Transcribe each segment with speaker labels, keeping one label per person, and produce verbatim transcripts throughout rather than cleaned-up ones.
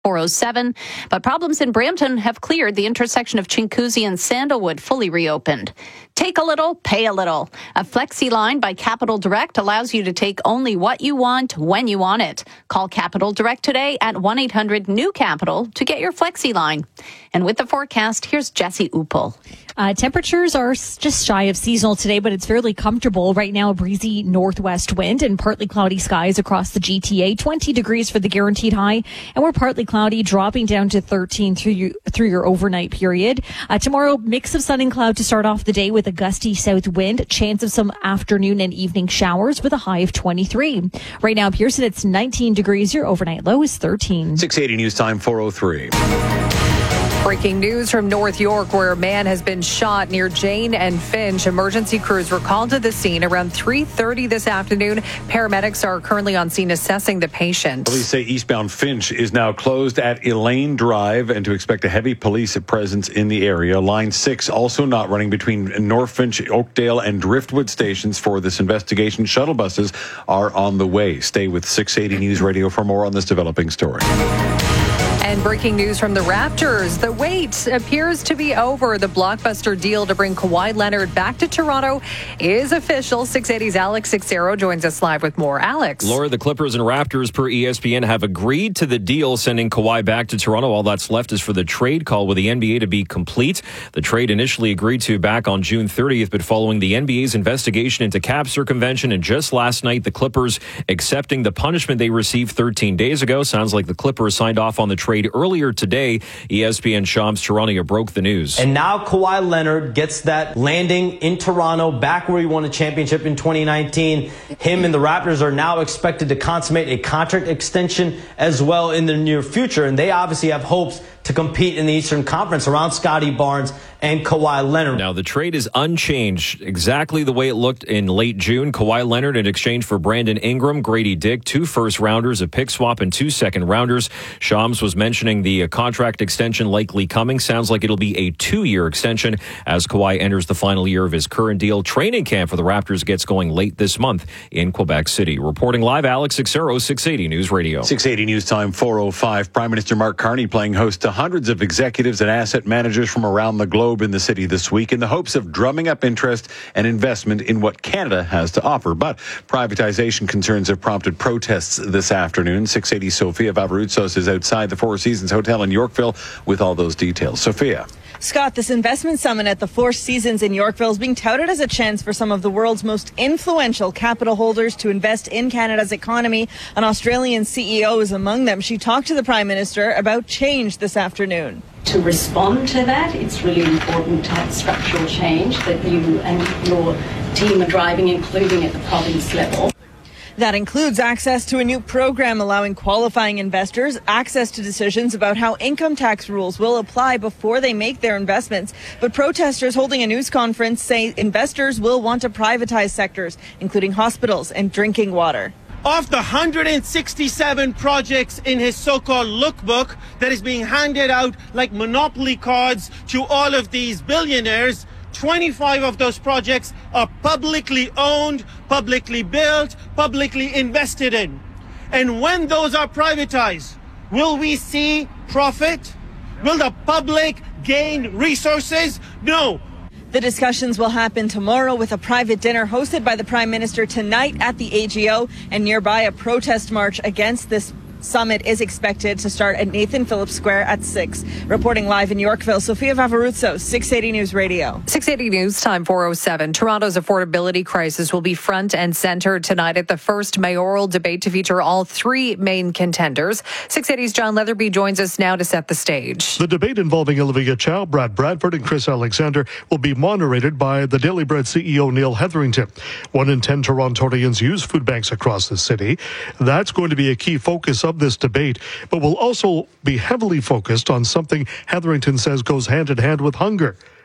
Speaker 1: four oh seven. But problems in Brampton have cleared. The intersection of Chinguacousy and Sandalwood fully reopened. Take a little, pay a little. A Flexi line by Capital Direct allows you to take only what you want when you want it. Call Capital Direct today at one eight hundred new capital to get your Flexi line. And with the forecast, here's Jesse Uppel.
Speaker 2: Uh, temperatures are just shy of seasonal today, but it's fairly comfortable. Right now, a breezy northwest wind and partly cloudy skies across the G T A. twenty degrees for the guaranteed high, and we're partly cloudy, dropping down to thirteen through your, through your overnight period. Uh, tomorrow, mix of sun and cloud to start off the day with a gusty south wind. Chance of some afternoon and evening showers with a high of twenty-three. Right now, Pearson, it's nineteen degrees. Your overnight low is thirteen.
Speaker 3: six eighty News Time, four oh three.
Speaker 4: Breaking news from North York, where a man has been shot near Jane and Finch. Emergency crews were called to the scene around three thirty this afternoon. Paramedics are currently on scene assessing the patient.
Speaker 3: Police say eastbound Finch is now closed at Elaine Drive and to expect a heavy police presence in the area. Line six also not running between North Finch, Oakdale, and Driftwood stations for this investigation. Shuttle buses are on the way. Stay with six eighty News Radio for more on this developing story.
Speaker 4: And breaking news from the Raptors. The wait appears to be over. The blockbuster deal to bring Kawhi Leonard back to Toronto is official. six eighty's Alex Sixero joins us live with more. Alex.
Speaker 5: Laura, the Clippers and Raptors, per E S P N, have agreed to the deal sending Kawhi back to Toronto. All that's left is for the trade call with the N B A to be complete. The trade initially agreed to back on June thirtieth, but following the N B A's investigation into cap circumvention and just last night, the Clippers accepting the punishment they received thirteen days ago. Sounds like the Clippers signed off on the trade earlier today. E S P N Shams Charania broke the news.
Speaker 6: And now Kawhi Leonard gets that landing in Toronto, back where he won a championship in twenty nineteen. Him and the Raptors are now expected to consummate a contract extension as well in the near future. And they obviously have hopes to compete in the Eastern Conference around Scotty Barnes and Kawhi Leonard.
Speaker 5: Now, the trade is unchanged, exactly the way it looked in late June. Kawhi Leonard in exchange for Brandon Ingram, Grady Dick, two first-rounders, a pick swap, and two second-rounders. Shams was mentioning the uh, contract extension likely coming. Sounds like it'll be a two-year extension as Kawhi enters the final year of his current deal. Training camp for the Raptors gets going late this month in Quebec City. Reporting live, Alex Sixero, six eighty News Radio.
Speaker 3: six eighty News Time, four oh five. Prime Minister Mark Carney playing host to hundreds of executives and asset managers from around the globe in the city this week in the hopes of drumming up interest and investment in what Canada has to offer. But privatization concerns have prompted protests this afternoon. six eighty Sofia Vavaroutsos is outside the Four Seasons Hotel in Yorkville with all those details. Sophia.
Speaker 7: Scott, this investment summit at the Four Seasons in Yorkville is being touted as a chance for some of the world's most influential capital holders to invest in Canada's economy. An Australian C E O is among them. She talked to the Prime Minister about change this afternoon.
Speaker 8: To respond to that, it's really important to have structural change that you and your team are driving, including at the province level.
Speaker 7: That includes access to a new program allowing qualifying investors access to decisions about how income tax rules will apply before they make their investments. But protesters holding a news conference say investors will want to privatize sectors, including hospitals and drinking water.
Speaker 9: Of the one hundred sixty-seven projects in his so-called lookbook that is being handed out like monopoly cards to all of these billionaires, twenty-five of those projects are publicly owned, publicly built, publicly invested in. And when those are privatized, will we see profit? Will the public gain resources? No.
Speaker 7: The discussions will happen tomorrow with a private dinner hosted by the Prime Minister tonight at the A G O, and nearby a protest march against this summit is expected to start at Nathan Phillips Square at six. Reporting live in Yorkville, Sofia Vavaroutsos, six eighty News Radio.
Speaker 4: six eighty News Time, four oh seven. Toronto's affordability crisis will be front and center tonight at the first mayoral debate to feature all three main contenders. six eighty's John Leatherby joins us now to set the stage.
Speaker 10: The debate involving Olivia Chow, Brad Bradford, and Chris Alexander will be moderated by the Daily Bread C E O Neil Hetherington. One in ten Torontonians use food banks across the city. That's going to be a key focus of this debate, but will also be heavily focused on something Hetherington says goes hand in hand with hunger,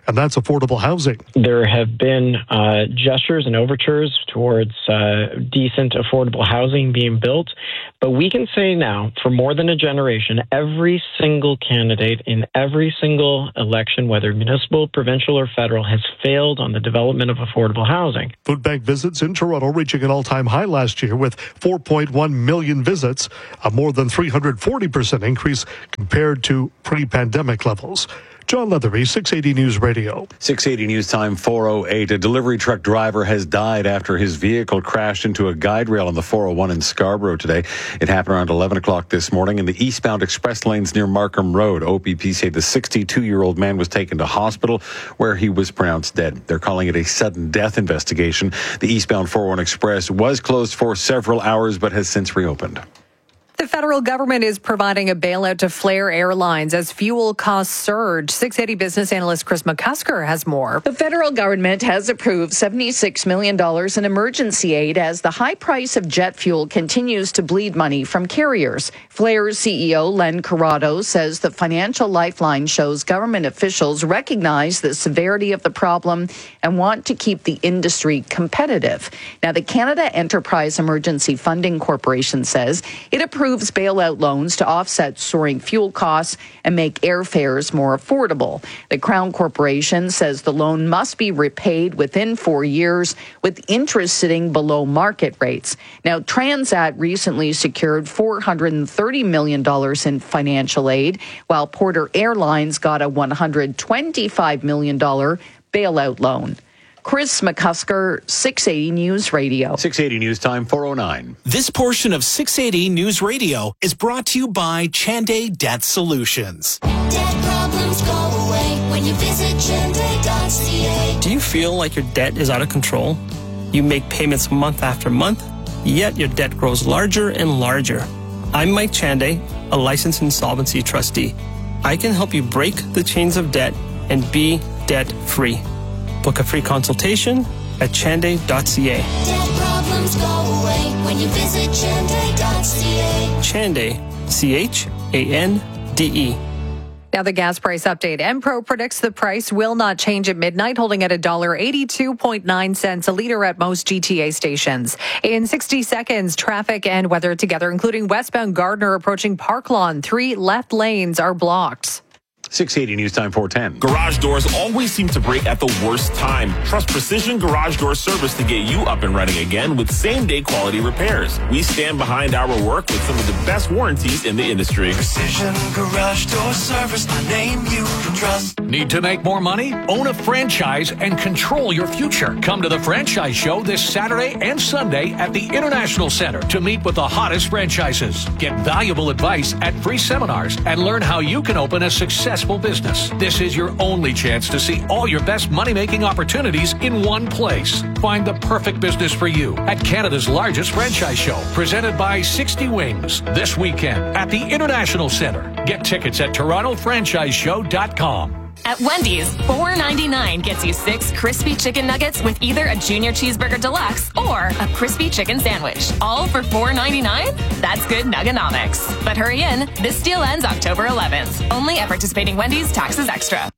Speaker 10: and that's affordable housing.
Speaker 11: There have been uh, gestures and overtures towards uh, decent, affordable housing being built. But we can say now, for more than a generation, every single candidate in every single election, whether municipal, provincial, or federal, has failed on the development of affordable housing.
Speaker 10: Food bank visits in Toronto reaching an all-time high last year with four point one million visits, a more than three hundred forty percent increase compared to pre-pandemic levels. John Leatherby, six eighty News Radio.
Speaker 3: six eighty News Time, four oh eight. A delivery truck driver has died after his vehicle crashed into a guide rail on the four oh one in Scarborough today. It happened around eleven o'clock this morning in the eastbound express lanes near Markham Road. O P P say the sixty-two-year-old man was taken to hospital where he was pronounced dead. They're calling it a sudden death investigation. The eastbound four oh one express was closed for several hours but has since reopened.
Speaker 4: The federal government is providing a bailout to Flair Airlines as fuel costs surge. six eighty business analyst Chris McCusker has more.
Speaker 12: The federal government has approved seventy-six million dollars in emergency aid as the high price of jet fuel continues to bleed money from carriers. Flair's C E O Len Corrado says the financial lifeline shows government officials recognize the severity of the problem and want to keep the industry competitive. Now, the Canada Enterprise Emergency Funding Corporation says it approves bailout loans to offset soaring fuel costs and make airfares more affordable. The Crown Corporation says the loan must be repaid within four years, with interest sitting below market rates. Now, Transat recently secured four hundred thirty million dollars in financial aid, while Porter Airlines got a one hundred twenty-five million dollars bailout loan. Chris McCusker, six eighty News Radio.
Speaker 3: six eighty News Time, four oh nine.
Speaker 13: This portion of six eighty News Radio is brought to you by Chanday Debt Solutions.
Speaker 14: Debt problems go away when you visit chanday dot c a.
Speaker 15: Do you feel like your debt is out of control? You make payments month after month, yet your debt grows larger and larger. I'm Mike Chanday, a licensed insolvency trustee. I can help you break the chains of debt and be debt-free. Book a free consultation at chanday dot c a.
Speaker 14: Debt problems go away when you visit chanday dot c a.
Speaker 15: Chanday, C H A N D E.
Speaker 4: Now the gas price update. Enpro predicts the price will not change at midnight, holding at one dollar eighty-two point nine cents a litre at most G T A stations. In sixty seconds, traffic and weather together, including westbound Gardner approaching Park Lawn. Three left lanes are blocked.
Speaker 3: six eighty News Time, four ten.
Speaker 16: Garage doors always seem to break at the worst time. Trust Precision Garage Door Service to get you up and running again with same-day quality repairs. We stand behind our work with some of the best warranties in the industry.
Speaker 17: Precision Garage Door Service, a name you can trust.
Speaker 18: Need to make more money? Own a franchise and control your future. Come to the Franchise Show this Saturday and Sunday at the International Center to meet with the hottest franchises. Get valuable advice at free seminars and learn how you can open a successful business. This is your only chance to see all your best money-making opportunities in one place. Find the perfect business for you at Canada's largest franchise show, presented by sixty Wings, this weekend at the International Center. Get tickets at toronto franchise show dot com.
Speaker 19: At Wendy's, four ninety-nine gets you six crispy chicken nuggets with either a Junior Cheeseburger Deluxe or a crispy chicken sandwich. All for four ninety-nine? That's good nugganomics. But hurry in, this deal ends October eleventh. Only at participating Wendy's, taxes extra.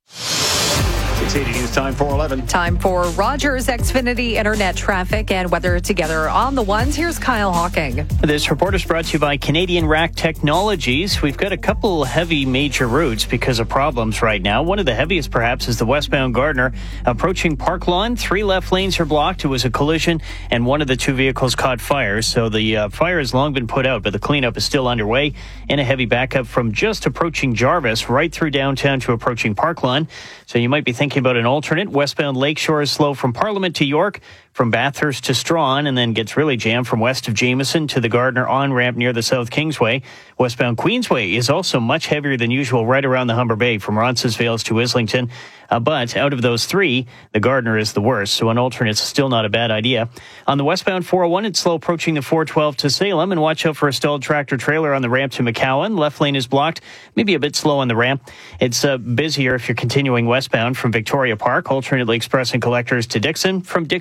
Speaker 3: six eighty News Time, four eleven.
Speaker 4: Time for Rogers Xfinity Internet traffic and weather together on the ones. Here's Kyle Hawking.
Speaker 20: This report is brought to you by Canadian Rack Technologies. We've got a couple heavy major routes because of problems right now. One of the heaviest, perhaps, is the westbound Gardner approaching Park Lawn. Three left lanes are blocked. It was a collision, and one of the two vehicles caught fire. So the uh, fire has long been put out, but the cleanup is still underway. And a heavy backup from just approaching Jarvis right through downtown to approaching Park Lawn. So you might be thinking about an alternate. Westbound Lakeshore is slow from Parliament to York, from Bathurst to Strawn, and then gets really jammed from west of Jameson to the Gardner on-ramp near the South Kingsway. Westbound Queensway is also much heavier than usual right around the Humber Bay from Roncesvalles to Islington. Uh, but out of those three, the Gardner is the worst, so an alternate's still not a bad idea. On the westbound four oh one, it's slow approaching the four twelve to Salem, and watch out for a stalled tractor-trailer on the ramp to McCowan. Left lane is blocked, maybe a bit slow on the ramp. It's uh, busier if you're continuing westbound from Victoria Park, alternately express and collectors to Dixon, from Dixie to the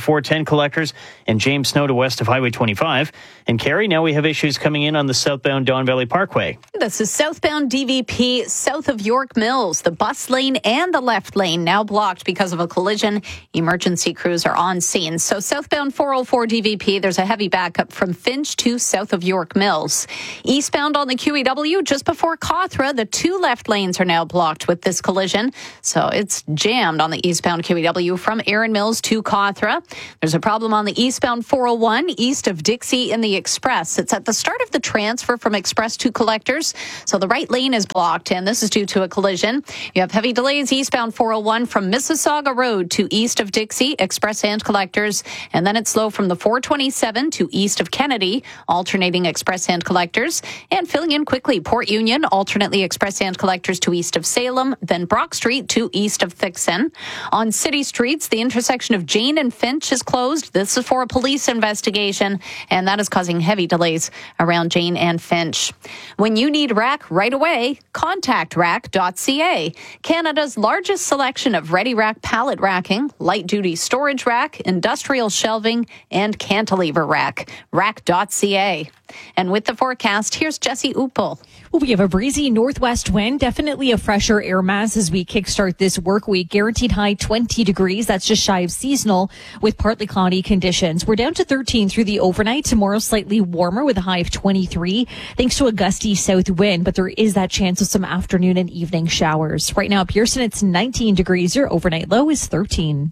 Speaker 20: four ten collectors, and James Snow to west of Highway twenty-five. And Carrie, now we have issues coming in on the southbound Don Valley Parkway.
Speaker 1: This is southbound D V P south of York Mills. The bus lane and the left lane now blocked because of a collision. Emergency crews are on scene. So southbound four oh four D V P, there's a heavy backup from Finch to south of York Mills. Eastbound on the Q E W, just before Cawthra, the two left lanes are now blocked with this collision. So it's jammed on the eastbound Q E W from Erin Mills to Cawthra. There's a problem on the eastbound four oh one east of Dixie in the Express. It's at the start of the transfer from Express to Collectors. So the right lane is blocked, and this is due to a collision. You have heavy delays eastbound four oh one from Mississauga Road to east of Dixie, Express and Collectors. And then it's slow from the four twenty-seven to east of Kennedy, alternating Express and Collectors. And filling in quickly, Port Union, alternately Express and Collectors to east of Salem, then Brock Street to east of Thixon. On city streets, the intersection of Jane and Finch is closed. This is for a police investigation, and that is causing heavy delays around Jane and Finch. When you need rack right away, contact rack dot c a. Canada's largest selection of ready rack pallet racking, light duty storage rack, industrial shelving, and cantilever rack. rack dot c a. And with the forecast, here's Jesse Uppel.
Speaker 2: Well, we have a breezy northwest wind, definitely a fresher air mass as we kickstart this work week. Guaranteed high twenty degrees. That's just shy of seasonal with partly cloudy conditions. We're down to thirteen through the overnight. Tomorrow slightly warmer with a high of twenty-three thanks to a gusty south wind, but there is that chance of some afternoon and evening showers. Right now at Pearson, it's nineteen degrees. Your overnight low is thirteen.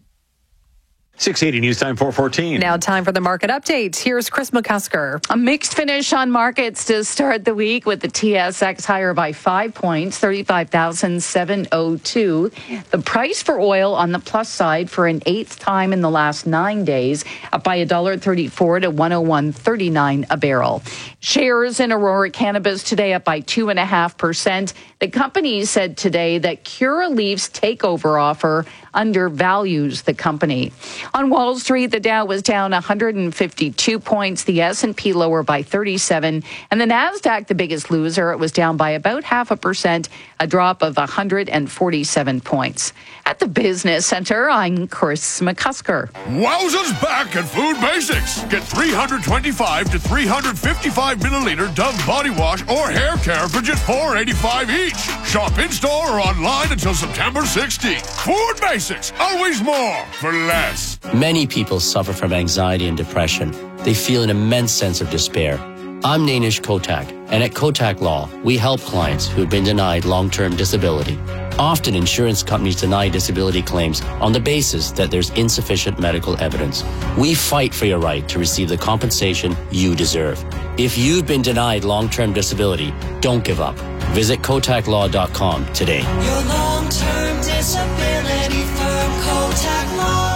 Speaker 3: six eighty News Time four fourteen.
Speaker 4: Now time for the market update. Here's Chris McCusker.
Speaker 12: A mixed finish on markets to start the week with the T S X higher by five points, thirty-five thousand seven hundred two. The price for oil on the plus side for an eighth time in the last nine days, up by one dollar thirty-four to one oh one thirty-nine a barrel. Shares in Aurora Cannabis today up by two point five percent. The company said today that Curaleaf's takeover offer undervalues the company. On Wall Street, the Dow was down one hundred fifty-two points, the S and P lower by thirty-seven, and the Nasdaq, the biggest loser, it was down by about half a percent, a drop of one hundred forty-seven points. At the Business Center, I'm Chris McCusker.
Speaker 21: Wowzers back at Food Basics. Get three hundred twenty-five to three hundred fifty-five milliliter Dove body wash or hair care for just four dollars and eighty-five cents each. Shop in-store or online until September sixteenth. Food Basics, always more for less.
Speaker 22: Many people suffer from anxiety and depression. They feel an immense sense of despair. I'm Nainish Kotak, and at Kotak Law, we help clients who have been denied long-term disability. Often, insurance companies deny disability claims on the basis that there's insufficient medical evidence. We fight for your right to receive the compensation you deserve. If you've been denied long-term disability, don't give up. Visit kotak law dot com today.
Speaker 14: Your long-term disability firm, Kotak Law.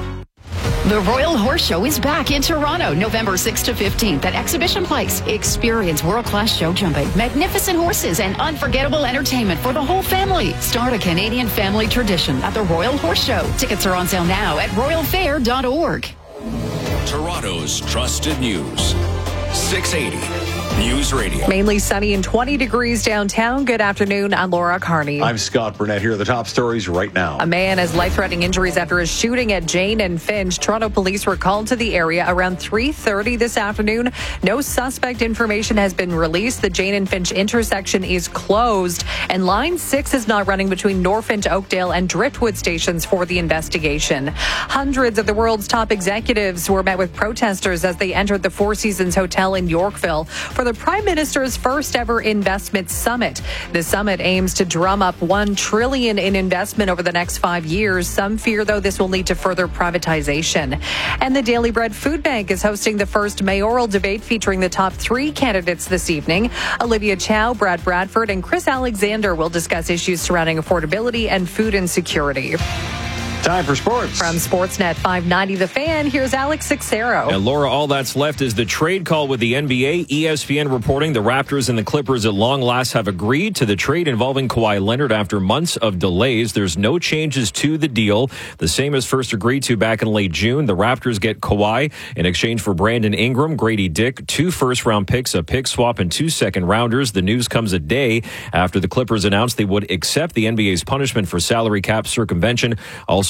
Speaker 23: The Royal Horse Show is back in Toronto, November sixth to fifteenth at Exhibition Place. Experience world-class show jumping, magnificent horses, and unforgettable entertainment for the whole family. Start a Canadian family tradition at the Royal Horse Show. Tickets are on sale now at royal fair dot org.
Speaker 24: Toronto's trusted news. six eighty News Radio.
Speaker 4: Mainly sunny and twenty degrees downtown. Good afternoon. I'm Laura Carney.
Speaker 3: I'm Scott Burnett. Here are the top stories right now.
Speaker 4: A man has life-threatening injuries after a shooting at Jane and Finch. Toronto police were called to the area around three thirty this afternoon. No suspect information has been released. The Jane and Finch intersection is closed, and Line six is not running between Norfinch, Oakdale, and Driftwood stations for the investigation. Hundreds of the world's top executives were met with protesters as they entered the Four Seasons Hotel in Yorkville for the Prime Minister's first ever investment summit. The summit aims to drum up one trillion dollars in investment over the next five years. Some fear, though, this will lead to further privatization. And the Daily Bread Food Bank is hosting the first mayoral debate featuring the top three candidates this evening. Olivia Chow, Brad Bradford, and Chris Alexander will discuss issues surrounding affordability and food insecurity.
Speaker 3: Time for sports.
Speaker 4: From Sportsnet five ninety The Fan, here's Alex Sixero.
Speaker 5: And Laura, all that's left is the trade call with the N B A. E S P N reporting the Raptors and the Clippers at long last have agreed to the trade involving Kawhi Leonard after months of delays. There's no changes to the deal. The same as first agreed to back in late June. The Raptors get Kawhi in exchange for Brandon Ingram, Grady Dick, two first-round picks, a pick swap, and two second-rounders. The news comes a day after the Clippers announced they would accept the N B A's punishment for salary cap circumvention. Also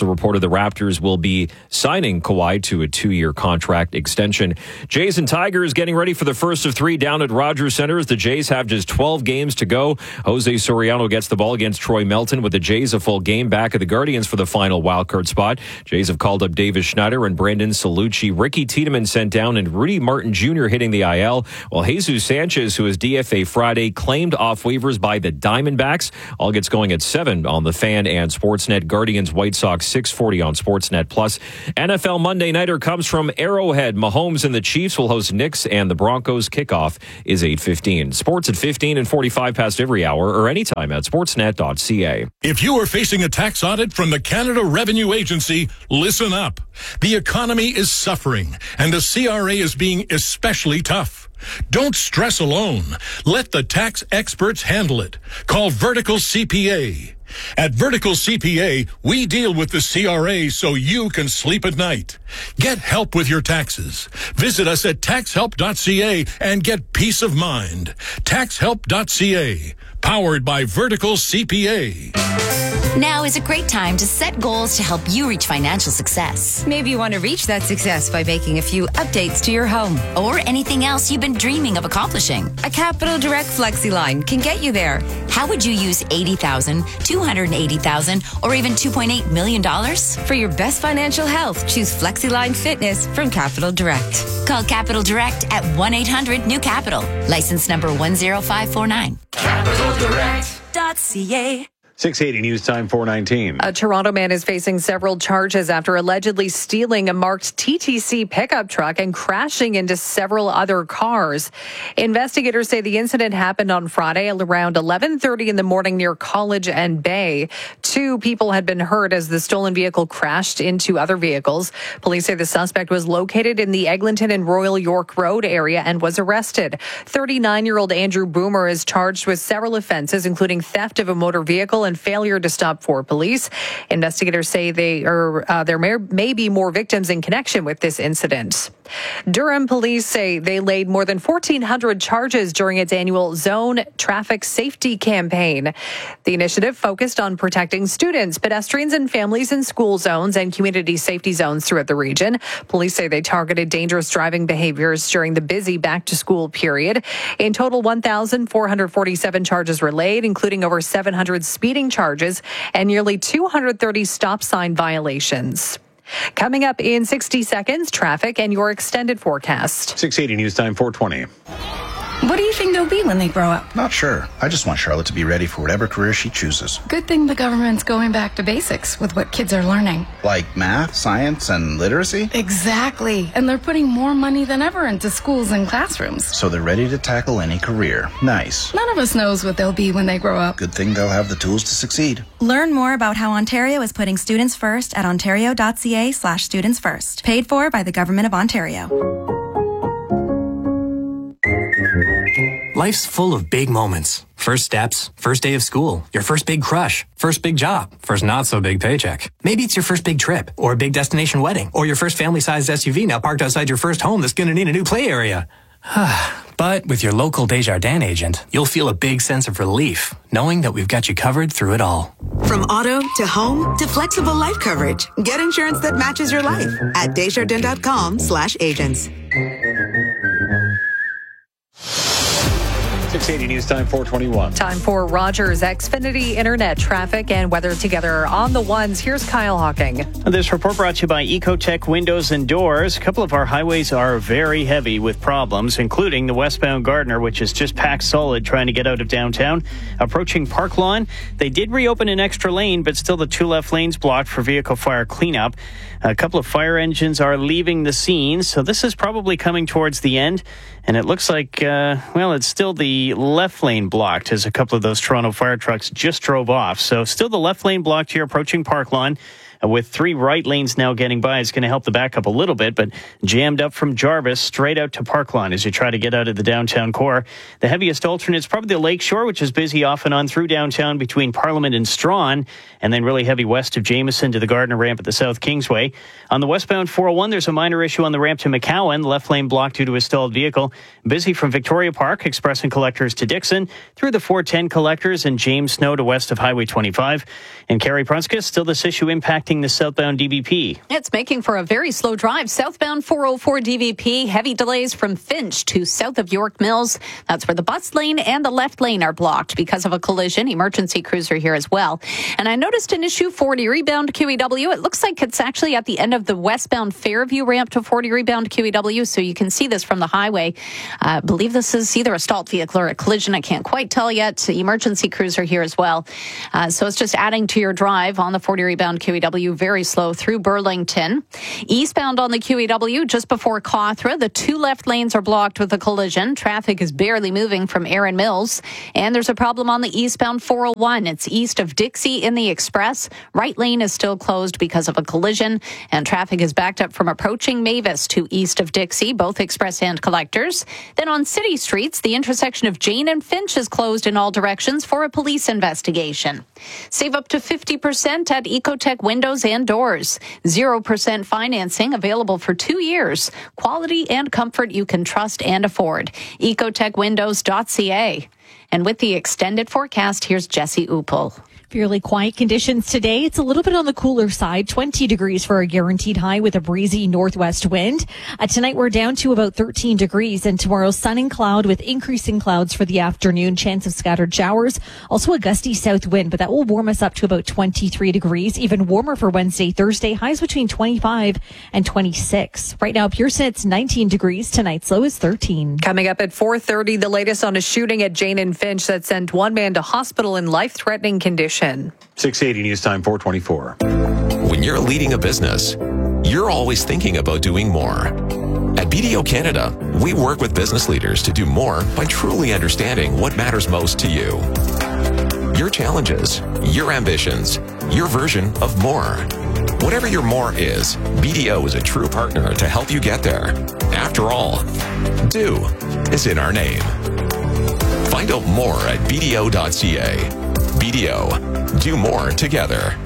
Speaker 5: also reported the Raptors will be signing Kawhi to a two-year contract extension. Jays and Tigers getting ready for the first of three down at Rogers Center as the Jays have just twelve games to go. Jose Soriano gets the ball against Troy Melton with the Jays a full game back at the Guardians for the final wildcard spot. Jays have called up Davis Schneider and Brandon Salucci. Ricky Tiedemann sent down and Rudy Martin Junior hitting the I L, while Jesus Sanchez, who is D F A Friday, claimed off waivers by the Diamondbacks. All gets going at seven on the Fan and Sportsnet. Guardians White Sox six forty on Sportsnet Plus. N F L Monday Nighter comes from Arrowhead. Mahomes and the Chiefs will host Knicks and the Broncos. Kickoff is eight fifteen. Sports at fifteen and forty-five past every hour or anytime at sportsnet dot c a.
Speaker 6: If you are facing a tax audit from the Canada Revenue Agency, listen up. The economy is suffering and the C R A is being especially tough. Don't stress alone. Let the tax experts handle it. Call Vertical C P A. At Vertical C P A, we deal with the C R A so you can sleep at night. Get help with your taxes. Visit us at tax help dot c a and get peace of mind. tax help dot c a, powered by Vertical C P A.
Speaker 7: Now is a great time to set goals to help you reach financial success.
Speaker 8: Maybe you want to reach that success by making a few updates to your home.
Speaker 7: Or anything else you've been dreaming of accomplishing.
Speaker 8: A Capital Direct Flexi line can get you there.
Speaker 7: How would you use eighty thousand dollars, two hundred eighty thousand dollars, or even two point eight million dollars?
Speaker 8: For your best financial health, choose FlexiLine Fitness from Capital Direct.
Speaker 7: Call Capital Direct at one eight hundred new capital. License number one zero five four nine.
Speaker 14: capital direct dot c a.
Speaker 3: six eighty News Time four nineteen.
Speaker 4: A Toronto man is facing several charges after allegedly stealing a marked T T C pickup truck and crashing into several other cars. Investigators say the incident happened on Friday around eleven thirty in the morning near College and Bay. Two people had been hurt as the stolen vehicle crashed into other vehicles. Police say the suspect was located in the Eglinton and Royal York Road area and was arrested. thirty-nine-year-old Andrew Boomer is charged with several offenses, including theft of a motor vehicle and failure to stop for police. Investigators say they are, uh, there may, may be more victims in connection with this incident. Durham police say they laid more than fourteen hundred charges during its annual Zone Traffic Safety Campaign. The initiative focused on protecting students, pedestrians, and families in school zones and community safety zones throughout the region. Police say they targeted dangerous driving behaviors during the busy back-to-school period. In total, one thousand four hundred forty-seven charges were laid, including over seven hundred speeding charges and nearly two hundred thirty stop sign violations. Coming up in sixty seconds, traffic and your extended forecast.
Speaker 3: six eighty News Time four twenty.
Speaker 9: What do you think they'll be when they grow up?
Speaker 25: Not sure. I just want Charlotte to be ready for whatever career she chooses.
Speaker 9: Good thing the government's going back to basics with what kids are learning.
Speaker 25: Like math, science, and literacy?
Speaker 9: Exactly. And they're putting more money than ever into schools and classrooms.
Speaker 25: So they're ready to tackle any career. Nice.
Speaker 9: None of us knows what they'll be when they grow up.
Speaker 25: Good thing they'll have the tools to succeed.
Speaker 26: Learn more about how Ontario is putting students first at ontario dot c a slash students first. Paid for by the Government of Ontario.
Speaker 27: Life's full of big moments. First steps, first day of school, your first big crush, first big job, first not so big paycheck. Maybe it's your first big trip, or a big destination wedding, or your first family-sized S U V now parked outside your first home that's going to need a new play area. But with your local Desjardins agent, you'll feel a big sense of relief, knowing that we've got you covered through it all.
Speaker 28: From auto to home to flexible life coverage, get insurance that matches your life at desjardins dot com slash agents.
Speaker 3: six eighty News Time four twenty-one.
Speaker 4: Time for Rogers Xfinity Internet traffic and weather together on the ones. Here's Kyle Hawking.
Speaker 20: This report brought to you by Ecotech Windows and Doors. A couple of our highways are very heavy with problems, including the westbound Gardiner, which is just packed solid trying to get out of downtown. Approaching Park Lawn, they did reopen an extra lane, but still the two left lanes blocked for vehicle fire cleanup. A couple of fire engines are leaving the scene, so this is probably coming towards the end. And it looks like, uh, well, it's still the left lane blocked as a couple of those Toronto fire trucks just drove off. So still the left lane blocked here approaching Park Lawn. Uh, with three right lanes now getting by, it's going to help the backup a little bit, but jammed up from Jarvis straight out to Park Lawn as you try to get out of the downtown core. The heaviest alternate is probably the Lakeshore, which is busy off and on through downtown between Parliament and Strawn, and then really heavy west of Jameson to the Gardiner ramp at the South Kingsway. On the westbound four oh one, there's a minor issue on the ramp to McCowan, left lane blocked due to a stalled vehicle. Busy from Victoria Park, Express and Collectors to Dixon, through the four ten Collectors and James Snow to west of Highway twenty-five. And Carrie Prunskis, still this issue impacting affecting the southbound D V P?
Speaker 1: It's making for a very slow drive. Southbound four oh four D V P, heavy delays from Finch to south of York Mills. That's where the bus lane and the left lane are blocked because of a collision. Emergency crews are here as well. And I noticed an issue, forty rebound Q E W. It looks like it's actually at the end of the westbound Fairview ramp to forty rebound Q E W, so you can see this from the highway. I believe this is either a stalled vehicle or a collision. I can't quite tell yet. Emergency crews are here as well. Uh, so it's just adding to your drive on the forty rebound Q E W. Very slow through Burlington. Eastbound on the Q E W, just before Cawthra, the two left lanes are blocked with a collision. Traffic is barely moving from Erin Mills. And there's a problem on the eastbound four oh one. It's east of Dixie in the Express. Right lane is still closed because of a collision. And traffic is backed up from approaching Mavis to east of Dixie, both express and collectors. Then on city streets, the intersection of Jane and Finch is closed in all directions for a police investigation. Save up to fifty percent at Ecotech Windows and Doors. zero percent financing available for two years. Quality and comfort you can trust and afford. ecotech windows dot c a. And with the extended forecast, here's Jesse Upel.
Speaker 2: Fairly quiet conditions today. It's a little bit on the cooler side, twenty degrees for a guaranteed high with a breezy northwest wind. Uh, tonight we're down to about thirteen degrees, and tomorrow sun and cloud with increasing clouds for the afternoon, chance of scattered showers. Also a gusty south wind, but that will warm us up to about twenty-three degrees, even warmer for Wednesday, Thursday, highs between twenty-five and twenty-six. Right now, Pearson, it's nineteen degrees. Tonight's low is thirteen.
Speaker 4: Coming up at four thirty, the latest on a shooting at Jane and Finch that sent one man to hospital in life-threatening condition.
Speaker 3: six eighty News Time four twenty-four.
Speaker 10: When you're leading a business, you're always thinking about doing more. At B D O Canada, we work with business leaders to do more by truly understanding what matters most to you. Your challenges, your ambitions, your version of more. Whatever your more is, B D O is a true partner to help you get there. After all, do is in our name. Find out more at b d o dot c a. B D O, do more together.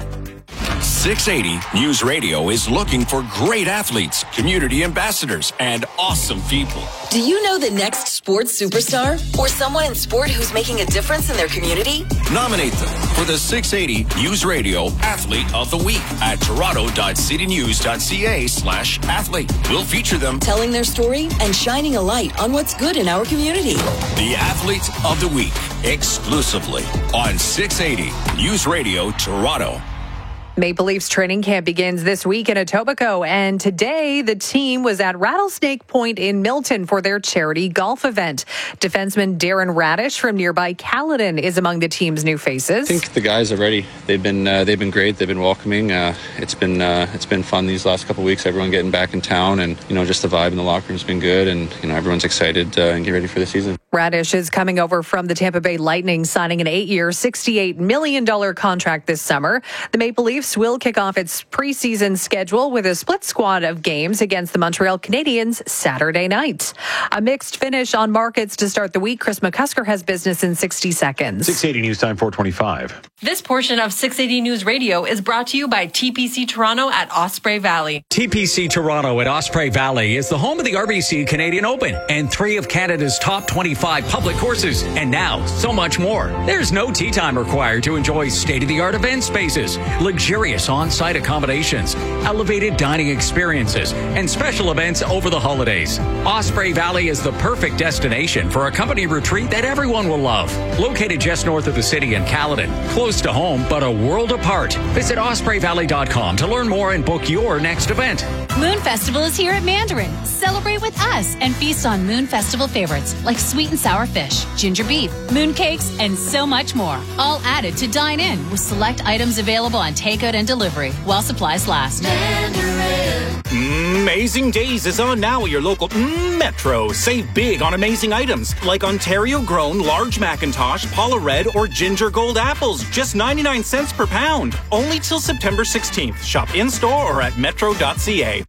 Speaker 24: six eighty News Radio is looking for great athletes, community ambassadors, and awesome people.
Speaker 11: Do you know the next sports superstar? Or someone in sport who's making a difference in their community?
Speaker 24: Nominate them for the six eighty News Radio Athlete of the Week at toronto dot city news dot c a slash athlete. We'll feature them
Speaker 11: telling their story and shining a light on what's good in our community.
Speaker 24: The Athlete of the Week, exclusively on six eighty News Radio Toronto.
Speaker 4: Maple Leafs training camp begins this week in Etobicoke, and today the team was at Rattlesnake Point in Milton for their charity golf event. Defenseman Darren Radish from nearby Caledon is among the team's new faces.
Speaker 13: I think the guys are ready. They've been uh, they've been great. They've been welcoming. Uh, it's been uh, it's been fun these last couple of weeks. Everyone getting back in town, and you know just the vibe in the locker room's been good, and you know everyone's excited uh, and get ready for the season.
Speaker 4: Radish is coming over from the Tampa Bay Lightning, signing an eight-year, sixty-eight million dollars contract this summer. The Maple Leafs will kick off its preseason schedule with a split squad of games against the Montreal Canadiens Saturday night. A mixed finish on markets to start the week. Chris McCusker has business in sixty seconds.
Speaker 3: six eighty News Time four twenty-five.
Speaker 15: This portion of six eighty News Radio is brought to you by T P C Toronto at Osprey Valley.
Speaker 16: T P C Toronto at Osprey Valley is the home of the R B C Canadian Open and three of Canada's top twenty-five public courses. And now, so much more. There's no tee time required to enjoy state-of-the-art event spaces, luxurious on-site accommodations, elevated dining experiences, and special events over the holidays. Osprey Valley is the perfect destination for a company retreat that everyone will love. Located just north of the city in Caledon, close to home, but a world apart. Visit osprey valley dot com to learn more and book your next event.
Speaker 17: Moon Festival is here at Mandarin. Celebrate with us and feast on Moon Festival favorites like sweet and sour fish, ginger beef, moon cakes, and so much more. All added to dine in with select items available on takeout and delivery while supplies last.
Speaker 18: Mandarin. Amazing Days is on now at your local mm, Metro. Save big on amazing items like Ontario-grown large Macintosh, Paula Red, or Ginger Gold apples. Just ninety-nine cents per pound. Only till September sixteenth. Shop in-store or at metro dot c a.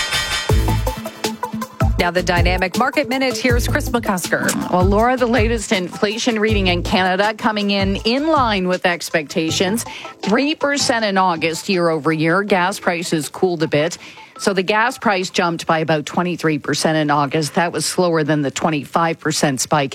Speaker 4: Now the Dynamic Market Minute. Here's Chris McCusker.
Speaker 12: Well, Laura, the latest inflation reading in Canada coming in in line with expectations. three percent in August year over year. Gas prices cooled a bit. So the gas price jumped by about twenty-three percent in August. That was slower than the twenty-five percent spike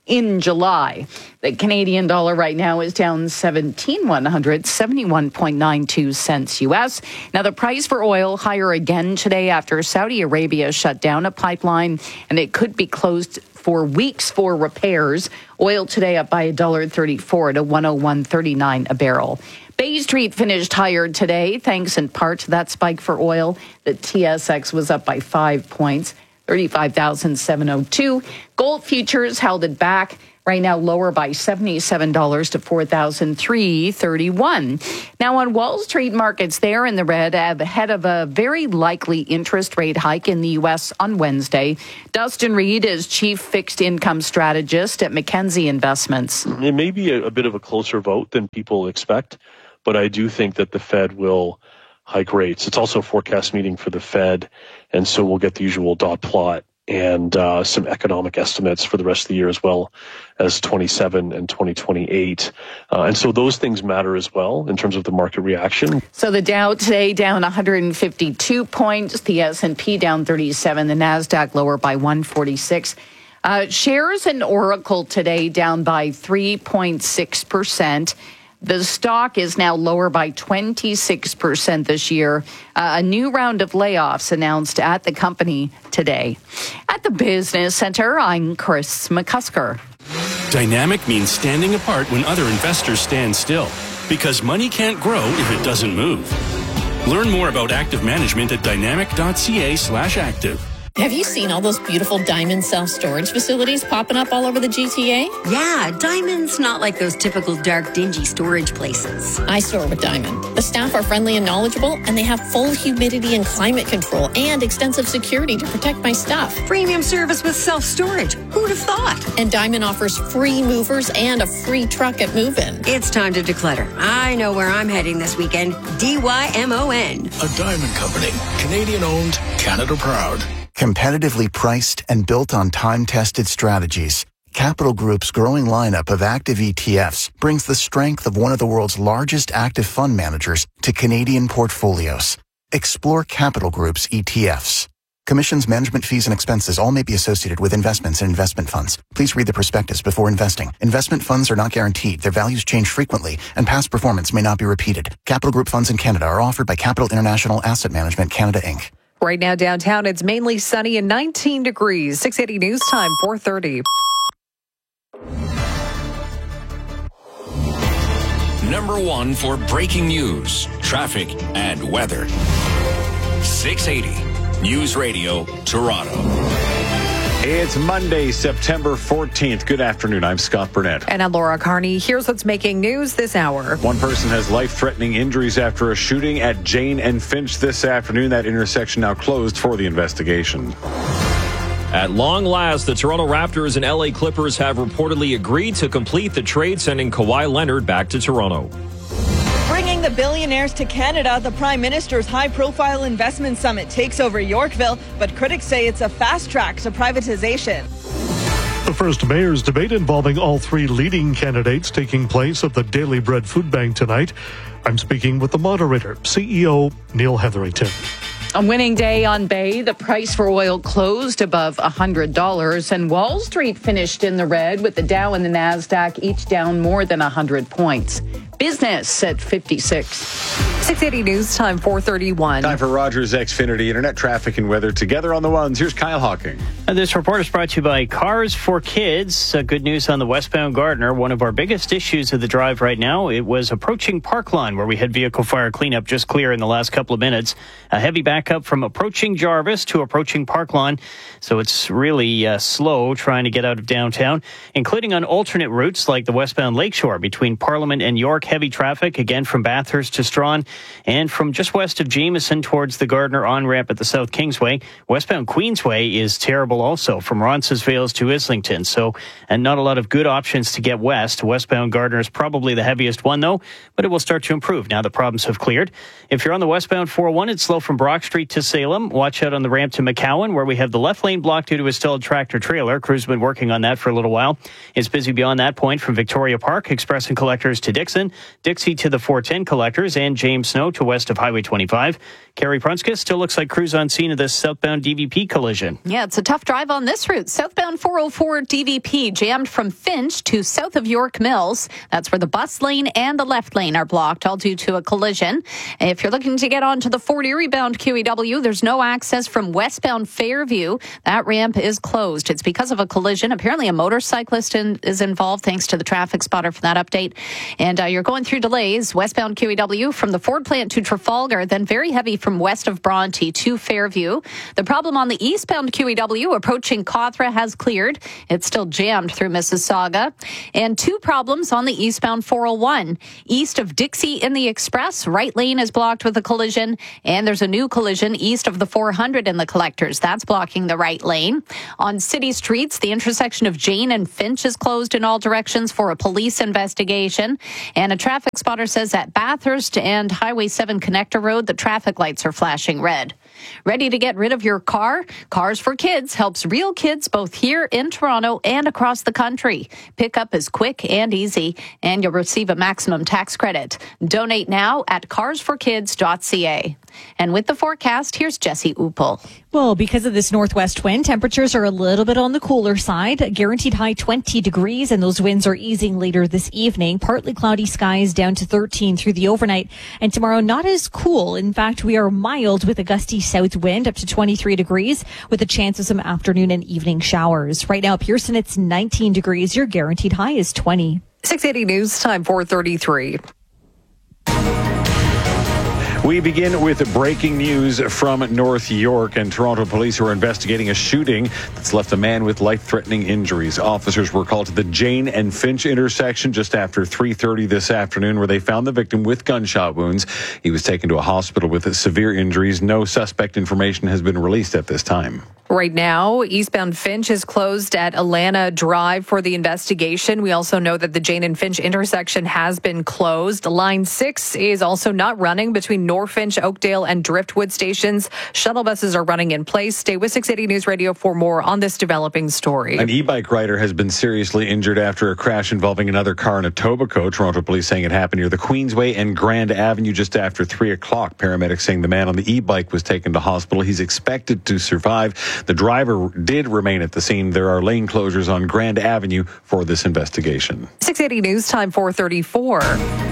Speaker 12: in July. The Canadian dollar right now is down seventeen one hundred, seventy-one point nine two cents U S. Now, the price for oil higher again today after Saudi Arabia shut down a pipeline, and it could be closed for weeks for repairs. Oil today up by one dollar thirty-four to one oh one thirty-nine a barrel. Bay Street finished higher today, thanks in part to that spike for oil. The T S X was up by five points, thirty-five thousand seven hundred two. Gold futures held it back, right now lower by seventy-seven dollars to four thousand three hundred thirty-one. Now on Wall Street, markets there in the red ahead of a very likely interest rate hike in the U S on Wednesday. Dustin Reed is chief fixed income strategist at Mackenzie Investments.
Speaker 5: It may be a, a bit of a closer vote than people expect, but I do think that the Fed will hike rates. It's also a forecast meeting for the Fed, and so we'll get the usual dot plot and uh, some economic estimates for the rest of the year as well as twenty-seven and twenty twenty-eight. Uh, and so those things matter as well in terms of the market reaction.
Speaker 12: So the Dow today down one hundred fifty-two points, the S and P down thirty-seven, the NASDAQ lower by one forty-six. Uh, shares in Oracle today down by three point six percent. The stock is now lower by twenty-six percent this year. Uh, a new round of layoffs announced at the company today. At the Business Center, I'm Chris McCusker.
Speaker 6: Dynamic means standing apart when other investors stand still, because money can't grow if it doesn't move. Learn more about active management at dynamic.ca slash active.
Speaker 7: Have you seen all those beautiful Diamond self-storage facilities popping up all over the G T A?
Speaker 8: Yeah, Diamond's not like those typical dark, dingy storage places.
Speaker 7: I store with Diamond. The staff are friendly and knowledgeable, and they have full humidity and climate control and extensive security to protect my stuff.
Speaker 8: Premium service with self-storage. Who'd have thought?
Speaker 7: And Diamond offers free movers and a free truck at move-in.
Speaker 8: It's time to declutter. I know where I'm heading this weekend. D Y M O N.
Speaker 24: A Diamond Company. Canadian owned, Canada proud.
Speaker 19: Competitively priced and built on time-tested strategies, Capital Group's growing lineup of active E T Fs brings the strength of one of the world's largest active fund managers to Canadian portfolios. Explore Capital Group's E T Fs. Commissions, management fees, and expenses all may be associated with investments in investment funds. Please read the prospectus before investing. Investment funds are not guaranteed. Their values change frequently, and past performance may not be repeated. Capital Group funds in Canada are offered by Capital International Asset Management Canada, Incorporated.
Speaker 4: Right now downtown, it's mainly sunny and nineteen degrees. six eighty News Time, four thirty.
Speaker 24: Number one for breaking news, traffic, and weather. six eighty News Radio, Toronto.
Speaker 3: It's Monday, September fourteenth. Good afternoon. I'm Scott Burnett.
Speaker 4: And I'm Laura Carney. Here's what's making news this hour.
Speaker 3: One person has life-threatening injuries after a shooting at Jane and Finch this afternoon. That intersection now closed for the investigation.
Speaker 21: At long last, the Toronto Raptors and L A Clippers have reportedly agreed to complete the trade, sending Kawhi Leonard back to Toronto.
Speaker 22: Bringing the billionaires to Canada, the Prime Minister's high-profile investment summit takes over Yorkville, but critics say it's a fast track to privatization.
Speaker 23: The first mayor's debate involving all three leading candidates taking place at the Daily Bread Food Bank tonight. I'm speaking with the moderator, C E O Neil Hetherington.
Speaker 12: A winning day on Bay. The price for oil closed above one hundred dollars, and Wall Street finished in the red with the Dow and the NASDAQ each down more than one hundred points. Business at fifty-six.
Speaker 4: six eighty News Time, four thirty-one.
Speaker 3: Time for Rogers Xfinity Internet traffic and weather together on the ones. Here's Kyle Hawking.
Speaker 20: And this report is brought to you by Cars for Kids. Uh, good news on the westbound Gardiner. One of our biggest issues of the drive right now, it was approaching Parkline, where we had vehicle fire cleanup just clear in the last couple of minutes. A heavy backup from approaching Jarvis to approaching Parkline. So it's really uh, slow trying to get out of downtown, including on alternate routes like the westbound Lakeshore between Parliament and York. Heavy traffic, again, from Bathurst to Strawn, and from just west of Jameson towards the Gardiner on-ramp at the South Kingsway. Westbound Queensway is terrible also, from Roncesvalles to Islington. So, and not a lot of good options to get west. Westbound Gardiner is probably the heaviest one, though, but it will start to improve now the problems have cleared. If you're on the westbound four oh one, it's slow from Brock Street to Salem. Watch out on the ramp to McCowan, where we have the left lane blocked due to a stalled tractor-trailer. Crew's been working on that for a little while. It's busy beyond that point from Victoria Park, Express and Collectors to Dixon. Dixie to the four ten collectors, and James Snow to west of Highway twenty-five. Carrie Prunska still looks like crews on scene of this southbound D V P collision.
Speaker 12: Yeah, it's a tough drive on this route. Southbound four oh four D V P jammed from Finch to south of York Mills. That's where the bus lane and the left lane are blocked, all due to a collision. If you're looking to get onto the Fort Erie bound Q E W, there's no access from westbound Fairview. That ramp is closed. It's because of a collision. Apparently a motorcyclist in, is involved. Thanks to the traffic spotter for that update. And uh, you're going through delays westbound Q E W from the Ford plant to Trafalgar, then very heavy from west of Bronte to Fairview. The problem on the eastbound Q E W approaching Cawthra has cleared. It's still jammed through Mississauga. And two problems on the eastbound four oh one. East of Dixie in the Express, right lane is blocked with a collision. And there's a new collision east of the four hundred in the Collectors. That's blocking the right lane. On city streets, the intersection of Jane and Finch is closed in all directions for a police investigation. And a traffic spotter says at Bathurst and Highway seven Connector Road, the traffic lights are flashing red. Ready to get rid of your car? Cars for Kids helps real kids both here in Toronto and across the country. Pickup is quick and easy, and you'll receive a maximum tax credit. Donate now at cars for kids dot c a. And with the forecast, here's Jesse Uppel.
Speaker 1: Well, because of this northwest wind, temperatures are a little bit on the cooler side. Guaranteed high twenty degrees, and those winds are easing later this evening. Partly cloudy skies down to thirteen through the overnight. And tomorrow, not as cool. In fact, we are mild with a gusty south wind up to twenty-three degrees with a chance of some afternoon and evening showers. Right now, Pearson, it's nineteen degrees. Your guaranteed high is twenty.
Speaker 4: six eighty News Time, four thirty-three.
Speaker 3: We begin with breaking news from North York, and Toronto police are investigating a shooting that's left a man with life-threatening injuries. Officers were called to the Jane and Finch intersection just after three thirty this afternoon, where they found the victim with gunshot wounds. He was taken to a hospital with severe injuries. No suspect information has been released at this time.
Speaker 4: Right now, eastbound Finch is closed at Alana Drive for the investigation. We also know that the Jane and Finch intersection has been closed. Line six is also not running between North Finch, Oakdale, and Driftwood stations. Shuttle buses are running in place. Stay with six eighty News Radio for more on this developing story.
Speaker 3: An e-bike rider has been seriously injured after a crash involving another car in Etobicoke. Toronto police saying it happened near the Queensway and Grand Avenue just after three o'clock. Paramedics saying the man on the e-bike was taken to hospital. He's expected to survive. The driver did remain at the scene. There are lane closures on Grand Avenue for this investigation.
Speaker 4: six eighty News Time, four thirty-four.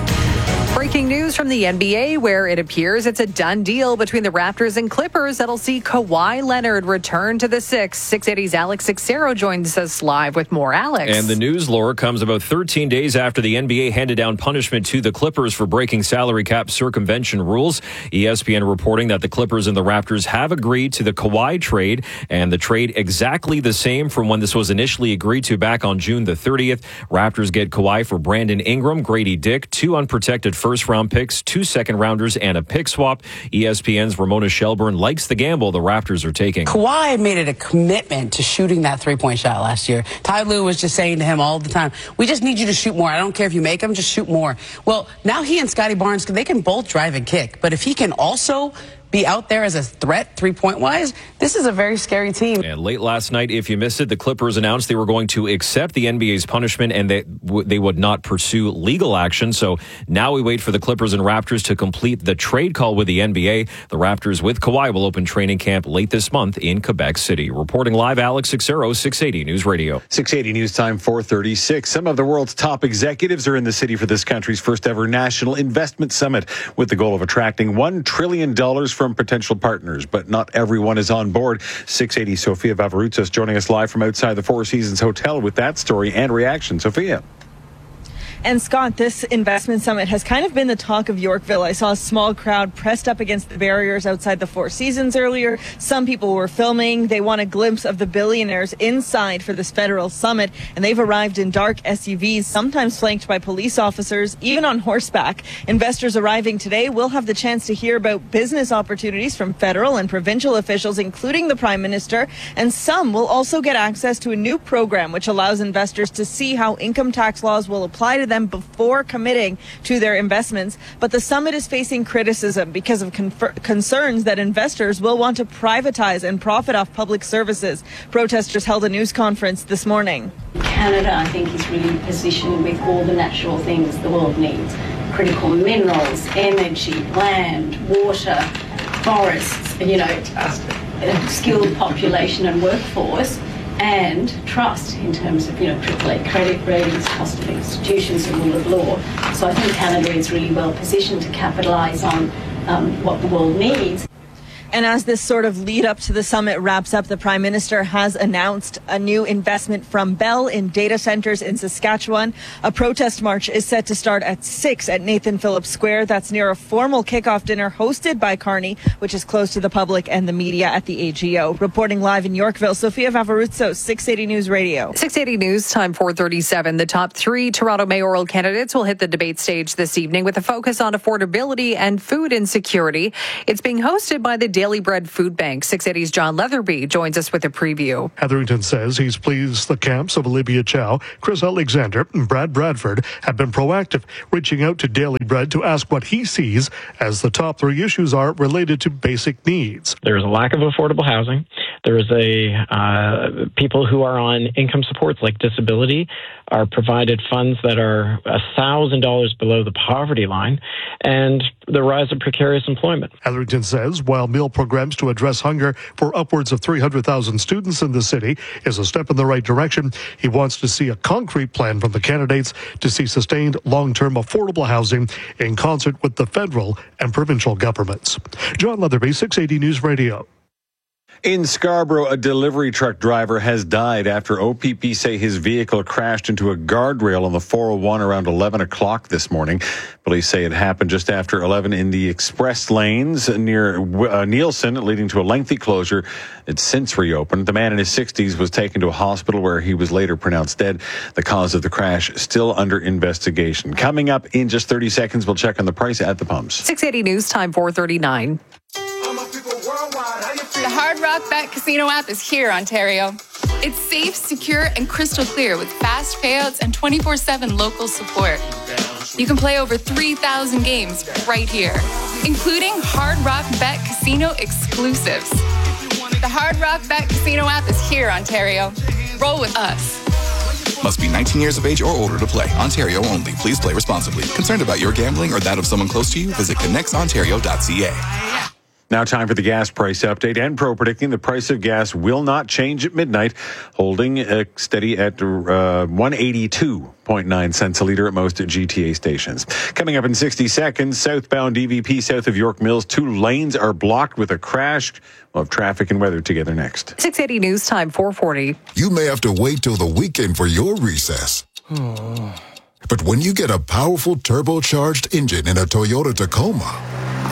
Speaker 4: Breaking news from the N B A, where it appears it's a done deal between the Raptors and Clippers that'll see Kawhi Leonard return to the Six. six eighty's Alex Sixero joins us live with more. Alex.
Speaker 21: And the news, Laura, comes about thirteen days after the N B A handed down punishment to the Clippers for breaking salary cap circumvention rules. E S P N reporting that the Clippers and the Raptors have agreed to the Kawhi trade, and the trade exactly the same from when this was initially agreed to back on June the thirtieth. Raptors get Kawhi for Brandon Ingram, Grady Dick, two unprotected first-round picks, two second-rounders, and a pick swap. E S P N's Ramona Shelburne likes the gamble the Raptors are taking.
Speaker 2: Kawhi made it a commitment to shooting that three-point shot last year. Ty Lue was just saying to him all the time, we just need you to shoot more. I don't care if you make them, just shoot more. Well, now he and Scotty Barnes, they can both drive and kick. But if he can also be out there as a threat three-point wise, this is a very scary team.
Speaker 21: And late last night, if you missed it, the Clippers announced they were going to accept the N B A's punishment and they, w- they would not pursue legal action. So now we wait for the Clippers and Raptors to complete the trade call with the N B A. The Raptors with Kawhi will open training camp late this month in Quebec City. Reporting live, Alex Sixero, six eighty News Radio.
Speaker 3: six eighty News Time, four thirty-six. Some of the world's top executives are in the city for this country's first ever National Investment Summit with the goal of attracting one trillion dollars from potential partners, but not everyone is on board. six eighty Sofia Vavaroutsas joining us live from outside the Four Seasons Hotel with that story and reaction. Sofia.
Speaker 22: And Scott, this investment summit has kind of been the talk of Yorkville. I saw a small crowd pressed up against the barriers outside the Four Seasons earlier. Some people were filming. They want a glimpse of the billionaires inside for this federal summit, and they've arrived in dark S U Vs, sometimes flanked by police officers, even on horseback. Investors arriving today will have the chance to hear about business opportunities from federal and provincial officials, including the Prime Minister, and some will also get access to a new program which allows investors to see how income tax laws will apply to them before committing to their investments. But the summit is facing criticism because of confer- concerns that investors will want to privatize and profit off public services. Protesters held a news conference this morning.
Speaker 9: Canada, I think, is really positioned with all the natural things the world needs. critical minerals, energy, land, water, forests, you know, a skilled population and workforce, and trust in terms of, you know, triple A credit ratings, cost of institutions, and rule of law. So I think Canada is really well positioned to capitalise on um, what the world needs.
Speaker 22: And as this sort of lead up to the summit wraps up, the Prime Minister has announced a new investment from Bell in data centers in Saskatchewan. A protest march is set to start at six at Nathan Phillips Square. That's near a formal kickoff dinner hosted by Carney, which is closed to the public and the media at the A G O. Reporting live in Yorkville, Sophia Vavaruzzo, six eighty News Radio.
Speaker 4: six eighty News Time, four thirty-seven. The top three Toronto mayoral candidates will hit the debate stage this evening with a focus on affordability and food insecurity. It's being hosted by the Daily Bread Food Bank. six eighty's John Leatherby joins us with a preview.
Speaker 23: Hetherington says he's pleased the camps of Olivia Chow, Chris Alexander, and Brad Bradford have been proactive, reaching out to Daily Bread to ask what he sees as the top three issues are related to basic needs.
Speaker 10: There's a lack of affordable housing. There's a uh, people who are on income supports like disability are provided funds that are one thousand dollars below the poverty line, and the rise of precarious employment.
Speaker 23: Hetherington says while meal programs to address hunger for upwards of three hundred thousand students in the city is a step in the right direction, he wants to see a concrete plan from the candidates to see sustained long-term affordable housing in concert with the federal and provincial governments. John Leatherby, six eighty News Radio.
Speaker 3: In Scarborough, a delivery truck driver has died after O P P say his vehicle crashed into a guardrail on the four oh one around eleven o'clock this morning. Police say it happened just after eleven in the express lanes near uh, Nielsen, leading to a lengthy closure. It's since reopened. The man in his sixties was taken to a hospital where he was later pronounced dead. The cause of the crash still under investigation. Coming up in just thirty seconds, we'll check on the price at the pumps.
Speaker 4: six eighty News Time, four thirty-nine.
Speaker 11: The Hard Rock Bet Casino app is here, Ontario. It's safe, secure, and crystal clear with fast payouts and twenty-four seven local support. You can play over three thousand games right here, including Hard Rock Bet Casino exclusives. The Hard Rock Bet Casino app is here, Ontario. Roll with us.
Speaker 14: Must be nineteen years of age or older to play. Ontario only. Please play responsibly. Concerned about your gambling or that of someone close to you? Visit connects ontario dot c a.
Speaker 3: Now time for the gas price update. Enpro predicting the price of gas will not change at midnight, holding uh, steady at uh, one eighty-two point nine cents a litre at most G T A stations. Coming up in sixty seconds, southbound D V P south of York Mills, two lanes are blocked with a crash. We'll have traffic and weather together next.
Speaker 4: six eighty News Time, four forty.
Speaker 25: You may have to wait till the weekend for your recess. But when you get a powerful turbocharged engine in a Toyota Tacoma,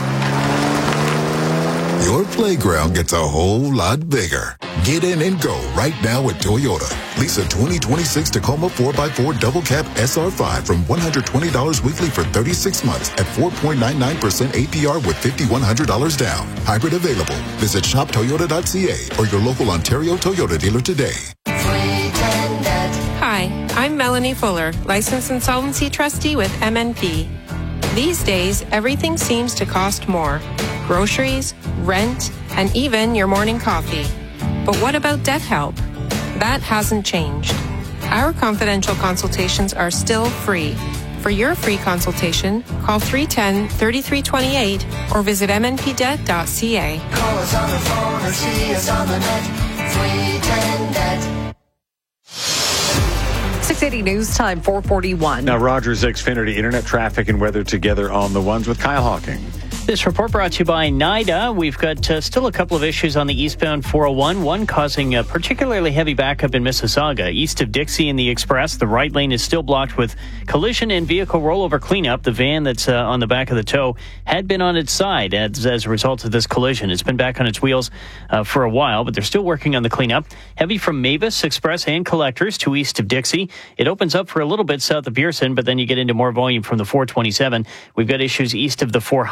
Speaker 25: your playground gets a whole lot bigger. Get in and go right now at Toyota. Lease a twenty twenty-six Tacoma four by four Double Cab S R five from one hundred twenty dollars weekly for thirty-six months at four point nine nine percent A P R with five thousand one hundred dollars down. Hybrid available. Visit shop toyota dot c a or your local Ontario Toyota dealer today.
Speaker 26: Hi, I'm Melanie Fuller, licensed insolvency trustee with M N P. These days, everything seems to cost more. Groceries, rent, and even your morning coffee. But what about debt help? That hasn't changed. Our confidential consultations are still free. For your free consultation, call three one zero, three three two eight or visit m n p debt dot c a.
Speaker 27: Call us on the phone or see us on the net. three ten debt.
Speaker 4: six eighty News Time, four forty-one.
Speaker 3: Now, Rogers Xfinity internet traffic and weather together on the ones with Kyle Hawking.
Speaker 20: This report brought to you by NIDA. We've got uh, still a couple of issues on the eastbound four oh one, one causing a particularly heavy backup in Mississauga. East of Dixie in the Express, the right lane is still blocked with collision and vehicle rollover cleanup. The van that's uh, on the back of the tow had been on its side as, as a result of this collision. It's been back on its wheels uh, for a while, but they're still working on the cleanup. Heavy from Mavis, Express, and Collectors to east of Dixie. It opens up for a little bit south of Pearson, but then you get into more volume from the four twenty-seven. We've got issues east of the four hundred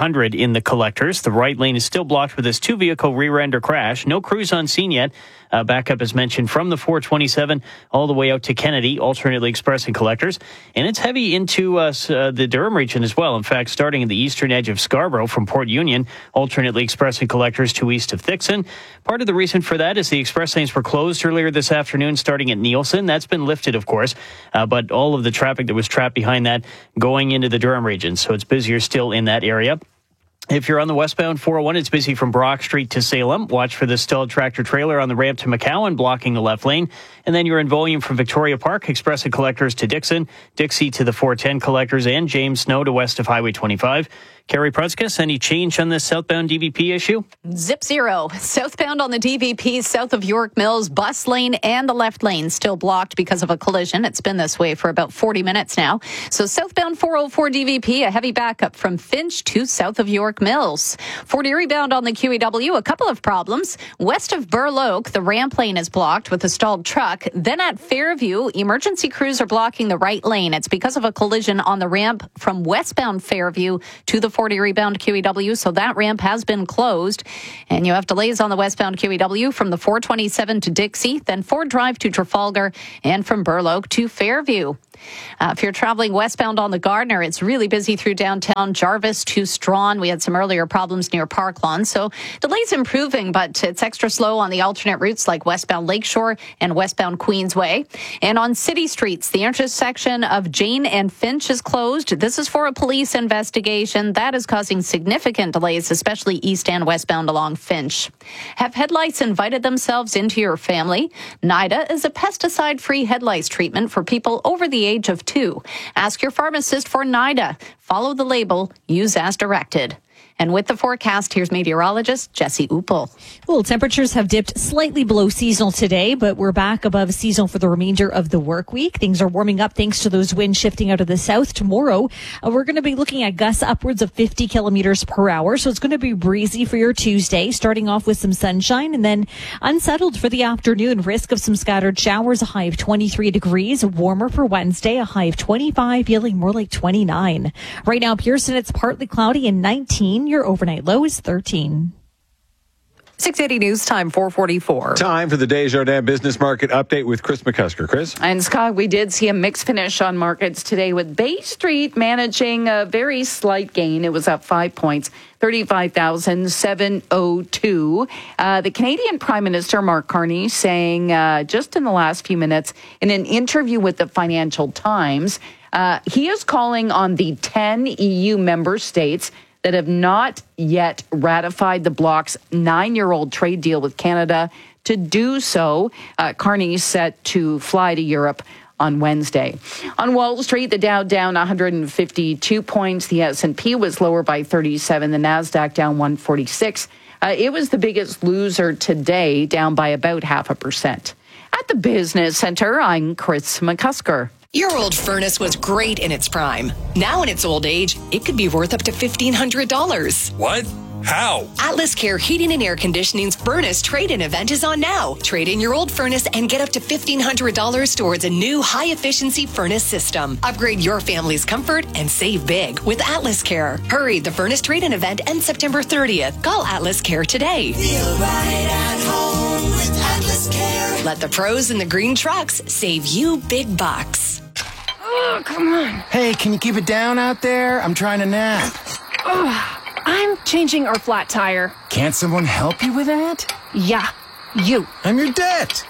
Speaker 20: in the collectors. The right lane is still blocked with this two-vehicle rear-ender crash. No crews on scene yet. Uh, backup, as mentioned, from the four twenty-seven all the way out to Kennedy, alternately express and collectors. And it's heavy into uh, uh, the Durham region as well. In fact, starting at the eastern edge of Scarborough from Port Union, alternately express and collectors to east of Thixon. Part of the reason for that is the express lanes were closed earlier this afternoon, starting at Nielsen. That's been lifted, of course, uh, but all of the traffic that was trapped behind that going into the Durham region. So it's busier still in that area. If you're on the westbound four oh one, it's busy from Brock Street to Salem. Watch for the stalled tractor trailer on the ramp to McCowan, blocking the left lane. And then you're in volume from Victoria Park, express and collectors to Dixon, Dixie to the four ten collectors, and James Snow to west of Highway twenty-five. Carrie Prunskis, any change on this southbound D V P issue?
Speaker 5: Zip zero. Southbound on the D V P, south of York Mills, bus lane and the left lane still blocked because of a collision. It's been this way for about forty minutes now. So southbound four oh four D V P, a heavy backup from Finch to south of York Mills. Fort Erie bound on the Q E W, a couple of problems. West of Burloak, the ramp lane is blocked with a stalled truck. Then at Fairview, emergency crews are blocking the right lane. It's because of a collision on the ramp from westbound Fairview to the Fort Erie bound Q E W, so that ramp has been closed. And you have delays on the westbound Q E W from the four twenty-seven to Dixie, then Ford Drive to Trafalgar, and from Burloak to Fairview. Uh, if you're traveling westbound on the Gardner, it's really busy through downtown Jarvis to Strawn. We had some earlier problems near Park Lawn, so delays improving, but it's extra slow on the alternate routes like westbound Lakeshore and westbound Queensway. And on city streets, the intersection of Jane and Finch is closed. This is for a police investigation. That is causing significant delays, especially east and westbound along Finch. Have head lice invited themselves into your family? NIDA is a pesticide-free head lice treatment for people over the age of two. Ask your pharmacist for NIDA. Follow the label. Use as directed. And with the forecast, here's meteorologist Jesse Uppel.
Speaker 1: Well, temperatures have dipped slightly below seasonal today, but we're back above seasonal for the remainder of the work week. Things are warming up thanks to those winds shifting out of the south. Tomorrow, uh, we're going to be looking at gusts upwards of fifty kilometers per hour. So it's going to be breezy for your Tuesday, starting off with some sunshine and then unsettled for the afternoon. Risk of some scattered showers, a high of twenty-three degrees. Warmer for Wednesday, a high of twenty-five, feeling more like twenty-nine. Right now, Pearson, it's partly cloudy and nineteen. Your overnight low is thirteen.
Speaker 4: six eighty News Time, four forty-four.
Speaker 3: Time for the Desjardins Business Market Update with Chris McCusker. Chris?
Speaker 12: And Scott, we did see a mixed finish on markets today with Bay Street managing a very slight gain. It was up five points, thirty-five thousand seven hundred two. Uh, the Canadian Prime Minister, Mark Carney, saying uh, just in the last few minutes in an interview with the Financial Times, uh, he is calling on the ten E U member states that have not yet ratified the bloc's nine-year-old trade deal with Canada to do so. Uh, Carney is set to fly to Europe on Wednesday. On Wall Street, the Dow down one hundred fifty-two points. The S and P was lower by thirty-seven. The NASDAQ down one forty-six. Uh, it was the biggest loser today, down by about half a percent. At the Business Center, I'm Chris McCusker.
Speaker 6: Your old furnace was great in its prime. Now in its old age, it could be worth up to fifteen hundred dollars.
Speaker 13: What? How?
Speaker 6: Atlas Care Heating and Air Conditioning's furnace trade-in event is on now. Trade in your old furnace and get up to fifteen hundred dollars towards a new high-efficiency furnace system. Upgrade your family's comfort and save big with Atlas Care. Hurry, the furnace trade-in event ends September thirtieth. Call Atlas Care today.
Speaker 27: Feel right at home with Atlas Care.
Speaker 6: Let the pros in the green trucks save you big bucks.
Speaker 15: Oh, come on.
Speaker 16: Hey, can you keep it down out there? I'm trying to nap.
Speaker 15: Oh, I'm changing our flat tire.
Speaker 16: Can't someone help you with that?
Speaker 15: Yeah, you.
Speaker 16: I'm your debt.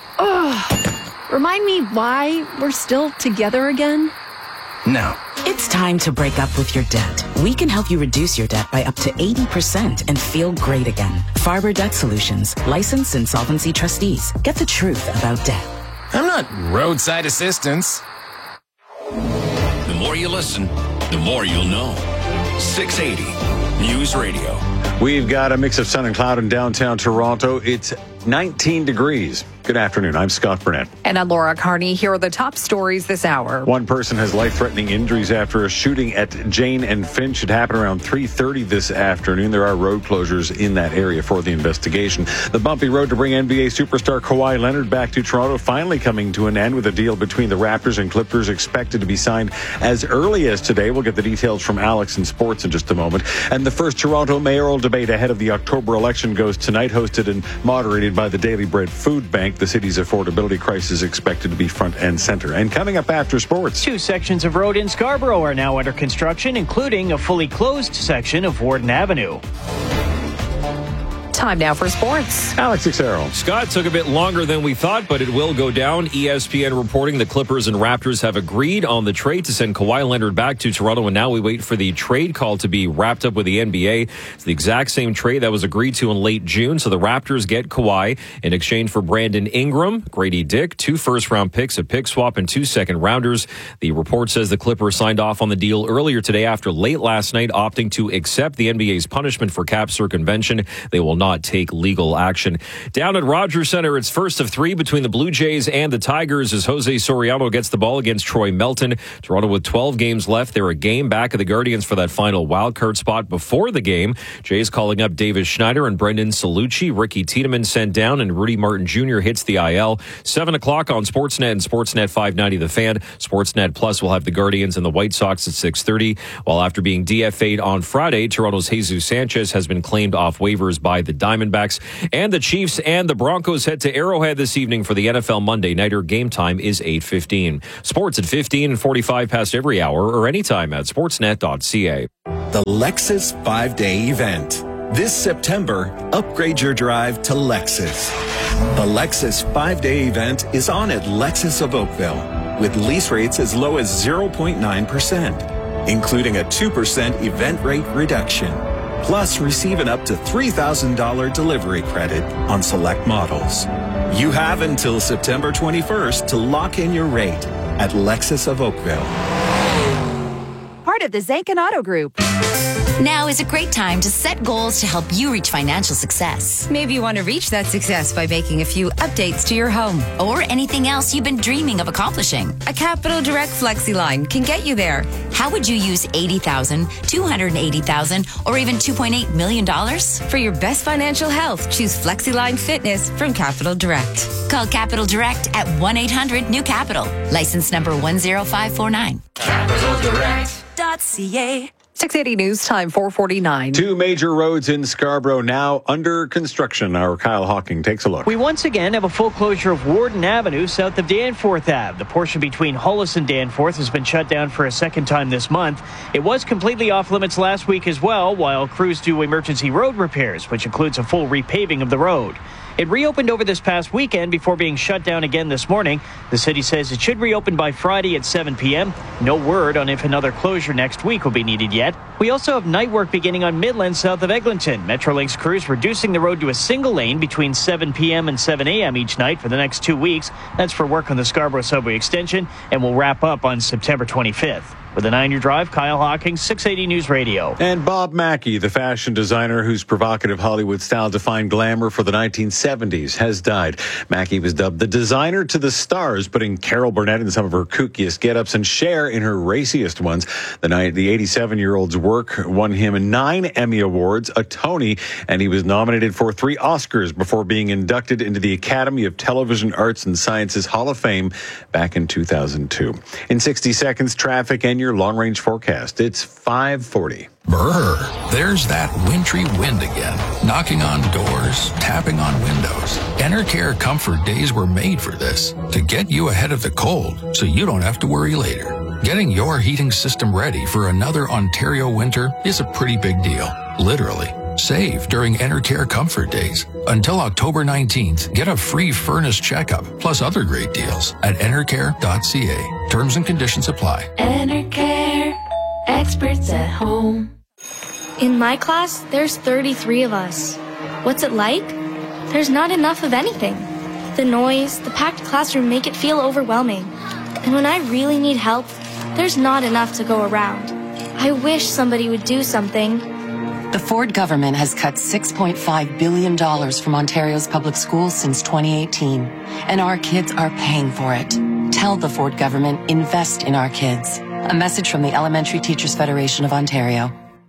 Speaker 15: Oh, remind me why we're still together again?
Speaker 16: No.
Speaker 17: It's time to break up with your debt. We can help you reduce your debt by up to eighty percent and feel great again. Farber Debt Solutions, licensed insolvency trustees. Get the truth about debt.
Speaker 16: I'm not roadside assistance.
Speaker 24: The more you listen, the more you'll know. six eighty News Radio.
Speaker 3: We've got a mix of sun and cloud in downtown Toronto. It's nineteen degrees. Good afternoon. I'm Scott Burnett.
Speaker 4: And I'm Laura Carney. Here are the top stories this hour.
Speaker 3: One person has life-threatening injuries after a shooting at Jane and Finch. It happened around three thirty this afternoon. There are road closures in that area for the investigation. The bumpy road to bring N B A superstar Kawhi Leonard back to Toronto finally coming to an end, with a deal between the Raptors and Clippers expected to be signed as early as today. We'll get the details from Alex in sports in just a moment. And the first Toronto mayoral debate ahead of the October election goes tonight, hosted and moderated by the Daily Bread Food Bank. The city's affordability crisis expected to be front and center. And coming up after sports,
Speaker 20: two sections of road in Scarborough are now under construction, including a fully closed section of Warden Avenue.
Speaker 4: Time now for sports.
Speaker 3: Alex Xero.
Speaker 2: Scott, took a bit longer than we thought, but it will go down. E S P N reporting the Clippers and Raptors have agreed on the trade to send Kawhi Leonard back to Toronto, and now we wait for the trade call to be wrapped up with the N B A. It's the exact same trade that was agreed to in late June. So the Raptors get Kawhi in exchange for Brandon Ingram, Grady Dick, two first-round picks, a pick swap, and two second-rounders. The report says the Clippers signed off on the deal earlier today after late last night opting to accept the N B A's punishment for cap circumvention. They will not take legal action. Down at Rogers Centre, it's first of three between the Blue Jays and the Tigers as Jose Soriano gets the ball against Troy Melton. Toronto with twelve games left. They're a game back of the Guardians for that final wildcard spot before the game. Jays calling up Davis Schneider and Brendan Salucci. Ricky Tiedemann sent down and Rudy Martin Junior hits the I L. seven o'clock on Sportsnet and Sportsnet five ninety The Fan. Sportsnet Plus will have the Guardians and the White Sox at six thirty. While after being D F A'd on Friday, Toronto's Jesus Sanchez has been claimed off waivers by the Diamondbacks. And the Chiefs and the Broncos head to Arrowhead this evening for the N F L Monday Nighter. Game time is eight fifteen. Sports at fifteen and forty-five past every hour or anytime at sportsnet dot c a.
Speaker 7: The Lexus five-day event. This September, upgrade your drive to Lexus. The Lexus five-day event is on at Lexus of Oakville with lease rates as low as zero point nine percent, including a two percent event rate reduction. Plus, receive an up to three thousand dollars delivery credit on select models. You have until September twenty-first to lock in your rate at Lexus of Oakville.
Speaker 8: Part of the Zanken Auto Group.
Speaker 13: Now is a great time to set goals to help you reach financial success.
Speaker 8: Maybe you want to reach that success by making a few updates to your home.
Speaker 13: Or anything else you've been dreaming of accomplishing.
Speaker 8: A Capital Direct Flexi line can get you there.
Speaker 13: How would you use eighty thousand dollars, two hundred eighty thousand dollars, or even two point eight million dollars?
Speaker 8: For your best financial health, choose FlexiLine Fitness from Capital Direct.
Speaker 13: Call Capital Direct at one eight hundred new capital. License number one zero five four nine.
Speaker 27: Capital Direct.
Speaker 13: .ca.
Speaker 4: six eighty News Time, four forty-nine.
Speaker 3: Two major roads in Scarborough now under construction. Our Kyle Hawking takes a look.
Speaker 20: We once again have a full closure of Warden Avenue south of Danforth Avenue. The portion between Hollis and Danforth has been shut down for a second time this month. It was completely off limits last week as well, while crews do emergency road repairs, which includes a full repaving of the road. It reopened over this past weekend before being shut down again this morning. The city says it should reopen by Friday at seven p.m. No word on if another closure next week will be needed yet. We also have night work beginning on Midland south of Eglinton. Metrolinx crews reducing the road to a single lane between seven p.m. and seven a.m. each night for the next two weeks. That's for work on the Scarborough Subway extension and will wrap up on September twenty-fifth. With a nine-year drive, Kyle Hawking, six eighty News Radio.
Speaker 3: And Bob Mackie, the fashion designer whose provocative Hollywood style defined glamour for the nineteen seventies, has died. Mackie was dubbed the designer to the stars, putting Carol Burnett in some of her kookiest get-ups and Cher in her raciest ones. The the eighty-seven-year-old's work won him nine Emmy Awards, a Tony, and he was nominated for three Oscars before being inducted into the Academy of Television Arts and Sciences Hall of Fame back in two thousand two. In sixty seconds, traffic and your long-range forecast. It's five forty.
Speaker 18: Brr, there's that wintry wind again, knocking on doors, tapping on windows. Enercare Comfort Days were made for this, to get you ahead of the cold so you don't have to worry later. Getting your heating system ready for another Ontario winter is a pretty big deal, literally. Save during Enercare Comfort Days. Until October nineteenth, get a free furnace checkup, plus other great deals at enercare dot c a. Terms and conditions apply.
Speaker 19: Enercare, experts at home. In my class, there's thirty-three of us. What's it like? There's not enough of anything. The noise, the packed classroom make it feel overwhelming. And when I really need help, there's not enough to go around. I wish somebody would do something.
Speaker 9: The Ford government has cut six point five billion dollars from Ontario's public schools since twenty eighteen, and our kids are paying for it. Tell the Ford government, invest in our kids. A message from the Elementary Teachers Federation of Ontario.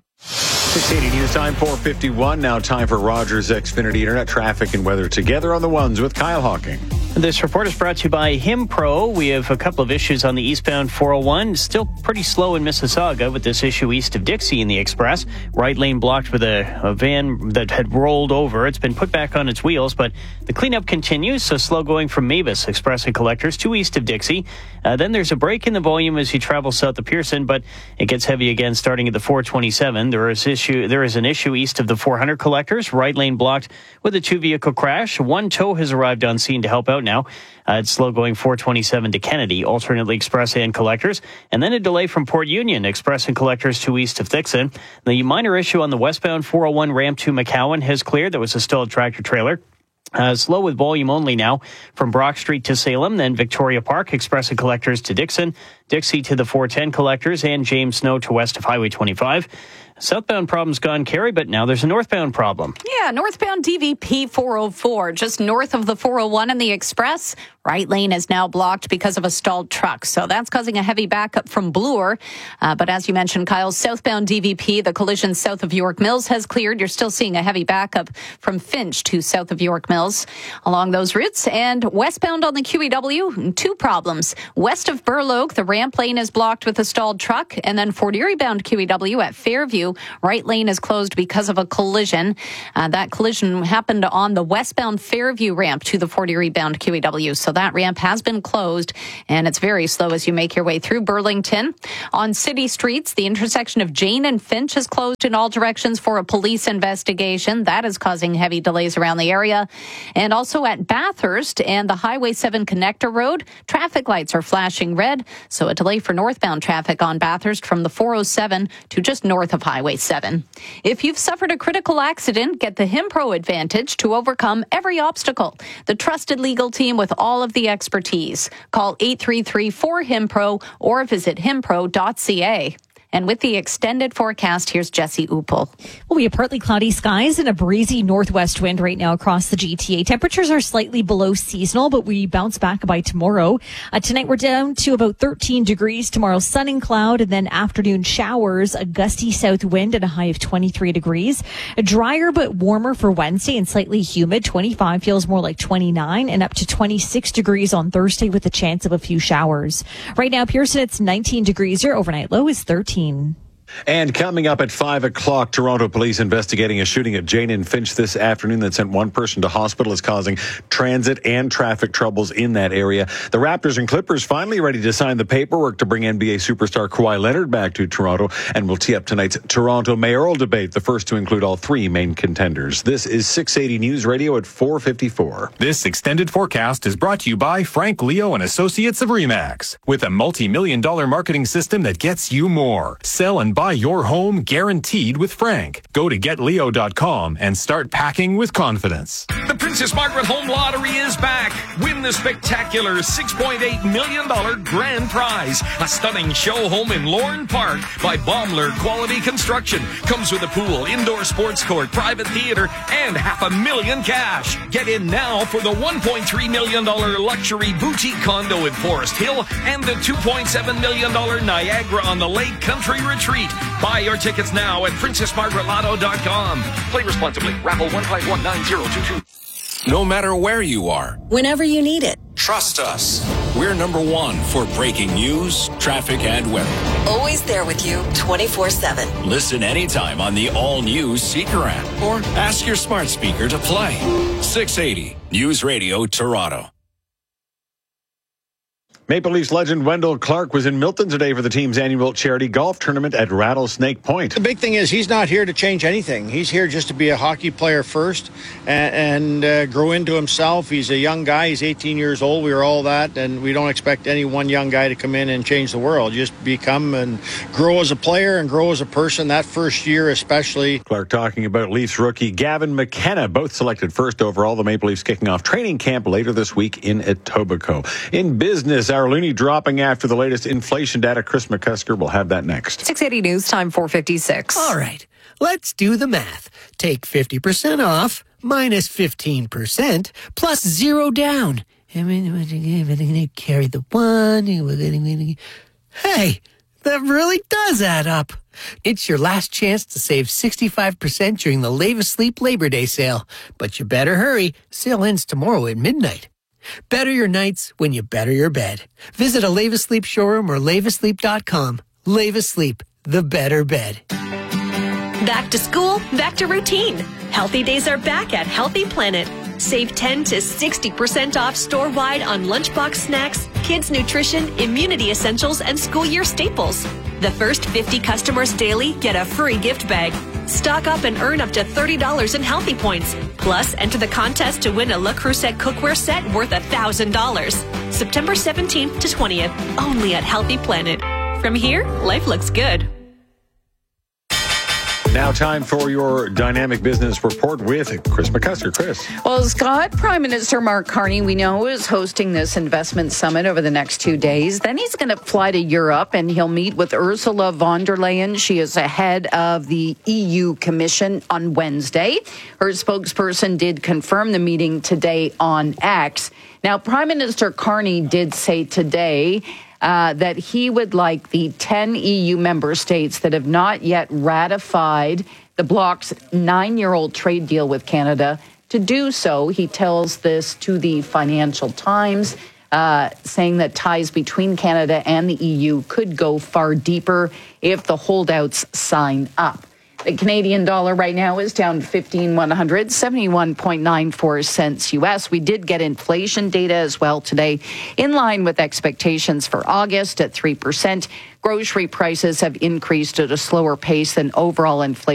Speaker 3: six eighty News Time, four fifty-one. Now time for Rogers Xfinity Internet traffic and weather together on the ones with Kyle Hawking.
Speaker 20: This report is brought to you by Himpro. We have a couple of issues on the eastbound four oh one. Still pretty slow in Mississauga with this issue east of Dixie in the Express. Right lane blocked with a, a van that had rolled over. It's been put back on its wheels, but the cleanup continues, so slow going from Mavis Express and Collectors to east of Dixie. Uh, then there's a break in the volume as you travel south of Pearson, but it gets heavy again starting at the four twenty-seven. There is issue. There is an issue east of the four hundred Collectors. Right lane blocked with a two-vehicle crash. One tow has arrived on scene to help out now. Uh, it's slow going four twenty-seven to Kennedy, alternately Express and Collectors. And then a delay from Port Union, Express and Collectors to east of Thixon. The minor issue on the westbound four oh one ramp to McCowan has cleared. There was a stalled tractor trailer. Uh, slow with volume only now from Brock Street to Salem, then Victoria Park, Express and Collectors to Dixon, Dixie to the four ten Collectors, and James Snow to west of Highway twenty-five. Southbound problem's gone, Carrie, but now there's a northbound problem.
Speaker 5: Yeah, northbound D V P four oh four, just north of the four oh one and the Express. Right lane is now blocked because of a stalled truck. So that's causing a heavy backup from Bloor. Uh, but as you mentioned, Kyle, southbound D V P, the collision south of York Mills has cleared. You're still seeing a heavy backup from Finch to south of York Mills along those routes. And westbound on the Q E W, two problems. West of Burloak, the ramp lane is blocked with a stalled truck. And then Fort Erie bound Q E W at Fairview, right lane is closed because of a collision. Uh, that collision happened on the westbound Fairview ramp to the Fort Erie bound Q E W. So that ramp has been closed, and it's very slow as you make your way through Burlington. On city streets, the intersection of Jane and Finch is closed in all directions for a police investigation. That is causing heavy delays around the area. And also at Bathurst and the Highway seven Connector Road, traffic lights are flashing red, so a delay for northbound traffic on Bathurst from the four oh seven to just north of Highway seven. If you've suffered a critical accident, get the Himpro Advantage to overcome every obstacle. The trusted legal team with all of the expertise. Call eight three three four Himpro or visit himpro dot c a. And with the extended forecast, here's Jesse Upel.
Speaker 1: Well, we have partly cloudy skies and a breezy northwest wind right now across the G T A. Temperatures are slightly below seasonal, but we bounce back by tomorrow. Uh, tonight, we're down to about thirteen degrees. Tomorrow, sun and cloud, and then afternoon showers, a gusty south wind, and a high of twenty-three degrees. A drier but warmer for Wednesday and slightly humid. twenty-five feels more like twenty-nine, and up to twenty-six degrees on Thursday with a chance of a few showers. Right now, Pearson, it's nineteen degrees. Your overnight low is thirteen.
Speaker 3: And coming up at five o'clock, Toronto police investigating a shooting at Jane and Finch this afternoon that sent one person to hospital, is causing transit and traffic troubles in that area. The Raptors and Clippers finally ready to sign the paperwork to bring N B A superstar Kawhi Leonard back to Toronto, and we'll tee up tonight's Toronto mayoral debate, the first to include all three main contenders. This is six eighty News Radio at four fifty-four.
Speaker 10: This extended forecast is brought to you by Frank Leo and Associates of Remax, with a multi-million dollar marketing system that gets you more. Sell and buy your home guaranteed with Frank. Go to get leo dot com and start packing with confidence.
Speaker 11: The Princess Margaret Home Lottery is back. Win the spectacular six point eight million dollars grand prize. A stunning show home in Lorne Park by Baumler Quality Construction. Comes with a pool, indoor sports court, private theater, and half a million cash. Get in now for the one point three million dollars luxury boutique condo in Forest Hill and the two point seven million dollars Niagara on the Lake Country Retreat. Buy your tickets now at princess margaret lotto dot com. Play responsibly. Raffle one five one nine zero two two.
Speaker 24: No matter where you are,
Speaker 14: whenever you need it,
Speaker 24: trust us. We're number one for breaking news, traffic, and weather.
Speaker 14: Always there with you twenty-four seven.
Speaker 24: Listen anytime on the all-new Seeker app or ask your smart speaker to play. six eighty News Radio Toronto.
Speaker 3: Maple Leafs legend Wendell Clark was in Milton today for the team's annual charity golf tournament at Rattlesnake Point.
Speaker 21: The big thing is he's not here to change anything. He's here just to be a hockey player first and, and uh, grow into himself. He's a young guy. He's eighteen years old. We are all that, and we don't expect any one young guy to come in and change the world. Just become and grow as a player and grow as a person, that first year especially.
Speaker 3: Clark talking about Leafs rookie Gavin McKenna, both selected first overall. The Maple Leafs kicking off training camp later this week in Etobicoke. In business, our loonie dropping after the latest inflation data. Chris McCusker will have that next.
Speaker 4: six eighty News Time, four fifty-six.
Speaker 22: All right.
Speaker 6: Let's do the math. Take fifty percent off, minus fifteen percent, plus zero down. Carry the one. Hey, that really does add up. It's your last chance to save sixty-five percent during the Lave Asleep Labor Day sale. But you better hurry. Sale ends tomorrow at midnight. Better your nights when you better your bed. Visit a Lave Asleep showroom or lave asleep dot com. Lave Asleep, the better bed.
Speaker 12: Back to school, back to routine. Healthy Days are back at Healthy Planet. Save ten to sixty percent off store-wide on lunchbox snacks, kids' nutrition, immunity essentials, and school year staples. The first fifty customers daily get a free gift bag. Stock up and earn up to thirty dollars in Healthy Points. Plus, enter the contest to win a Le Creuset cookware set worth one thousand dollars. September seventeenth to twentieth, only at Healthy Planet. From here, life looks good.
Speaker 3: Now time for your Dynamic Business Report with Chris McCusker. Chris.
Speaker 15: Well, Scott, Prime Minister Mark Carney, we know, is hosting this investment summit over the next two days. Then he's going to fly to Europe and he'll meet with Ursula von der Leyen. She is the head of the E U Commission on Wednesday. Her spokesperson did confirm the meeting today on X. Now, Prime Minister Carney did say today Uh, that he would like the ten E U member states that have not yet ratified the bloc's nine-year-old trade deal with Canada to do so. He tells this to the Financial Times, uh, saying that ties between Canada and the E U could go far deeper if the holdouts sign up. The Canadian dollar right now is down fifteen one hundred, seventy-one point nine four cents U S. We did get inflation data as well today, in line with expectations for August at three percent. Grocery prices have increased at a slower pace than overall inflation.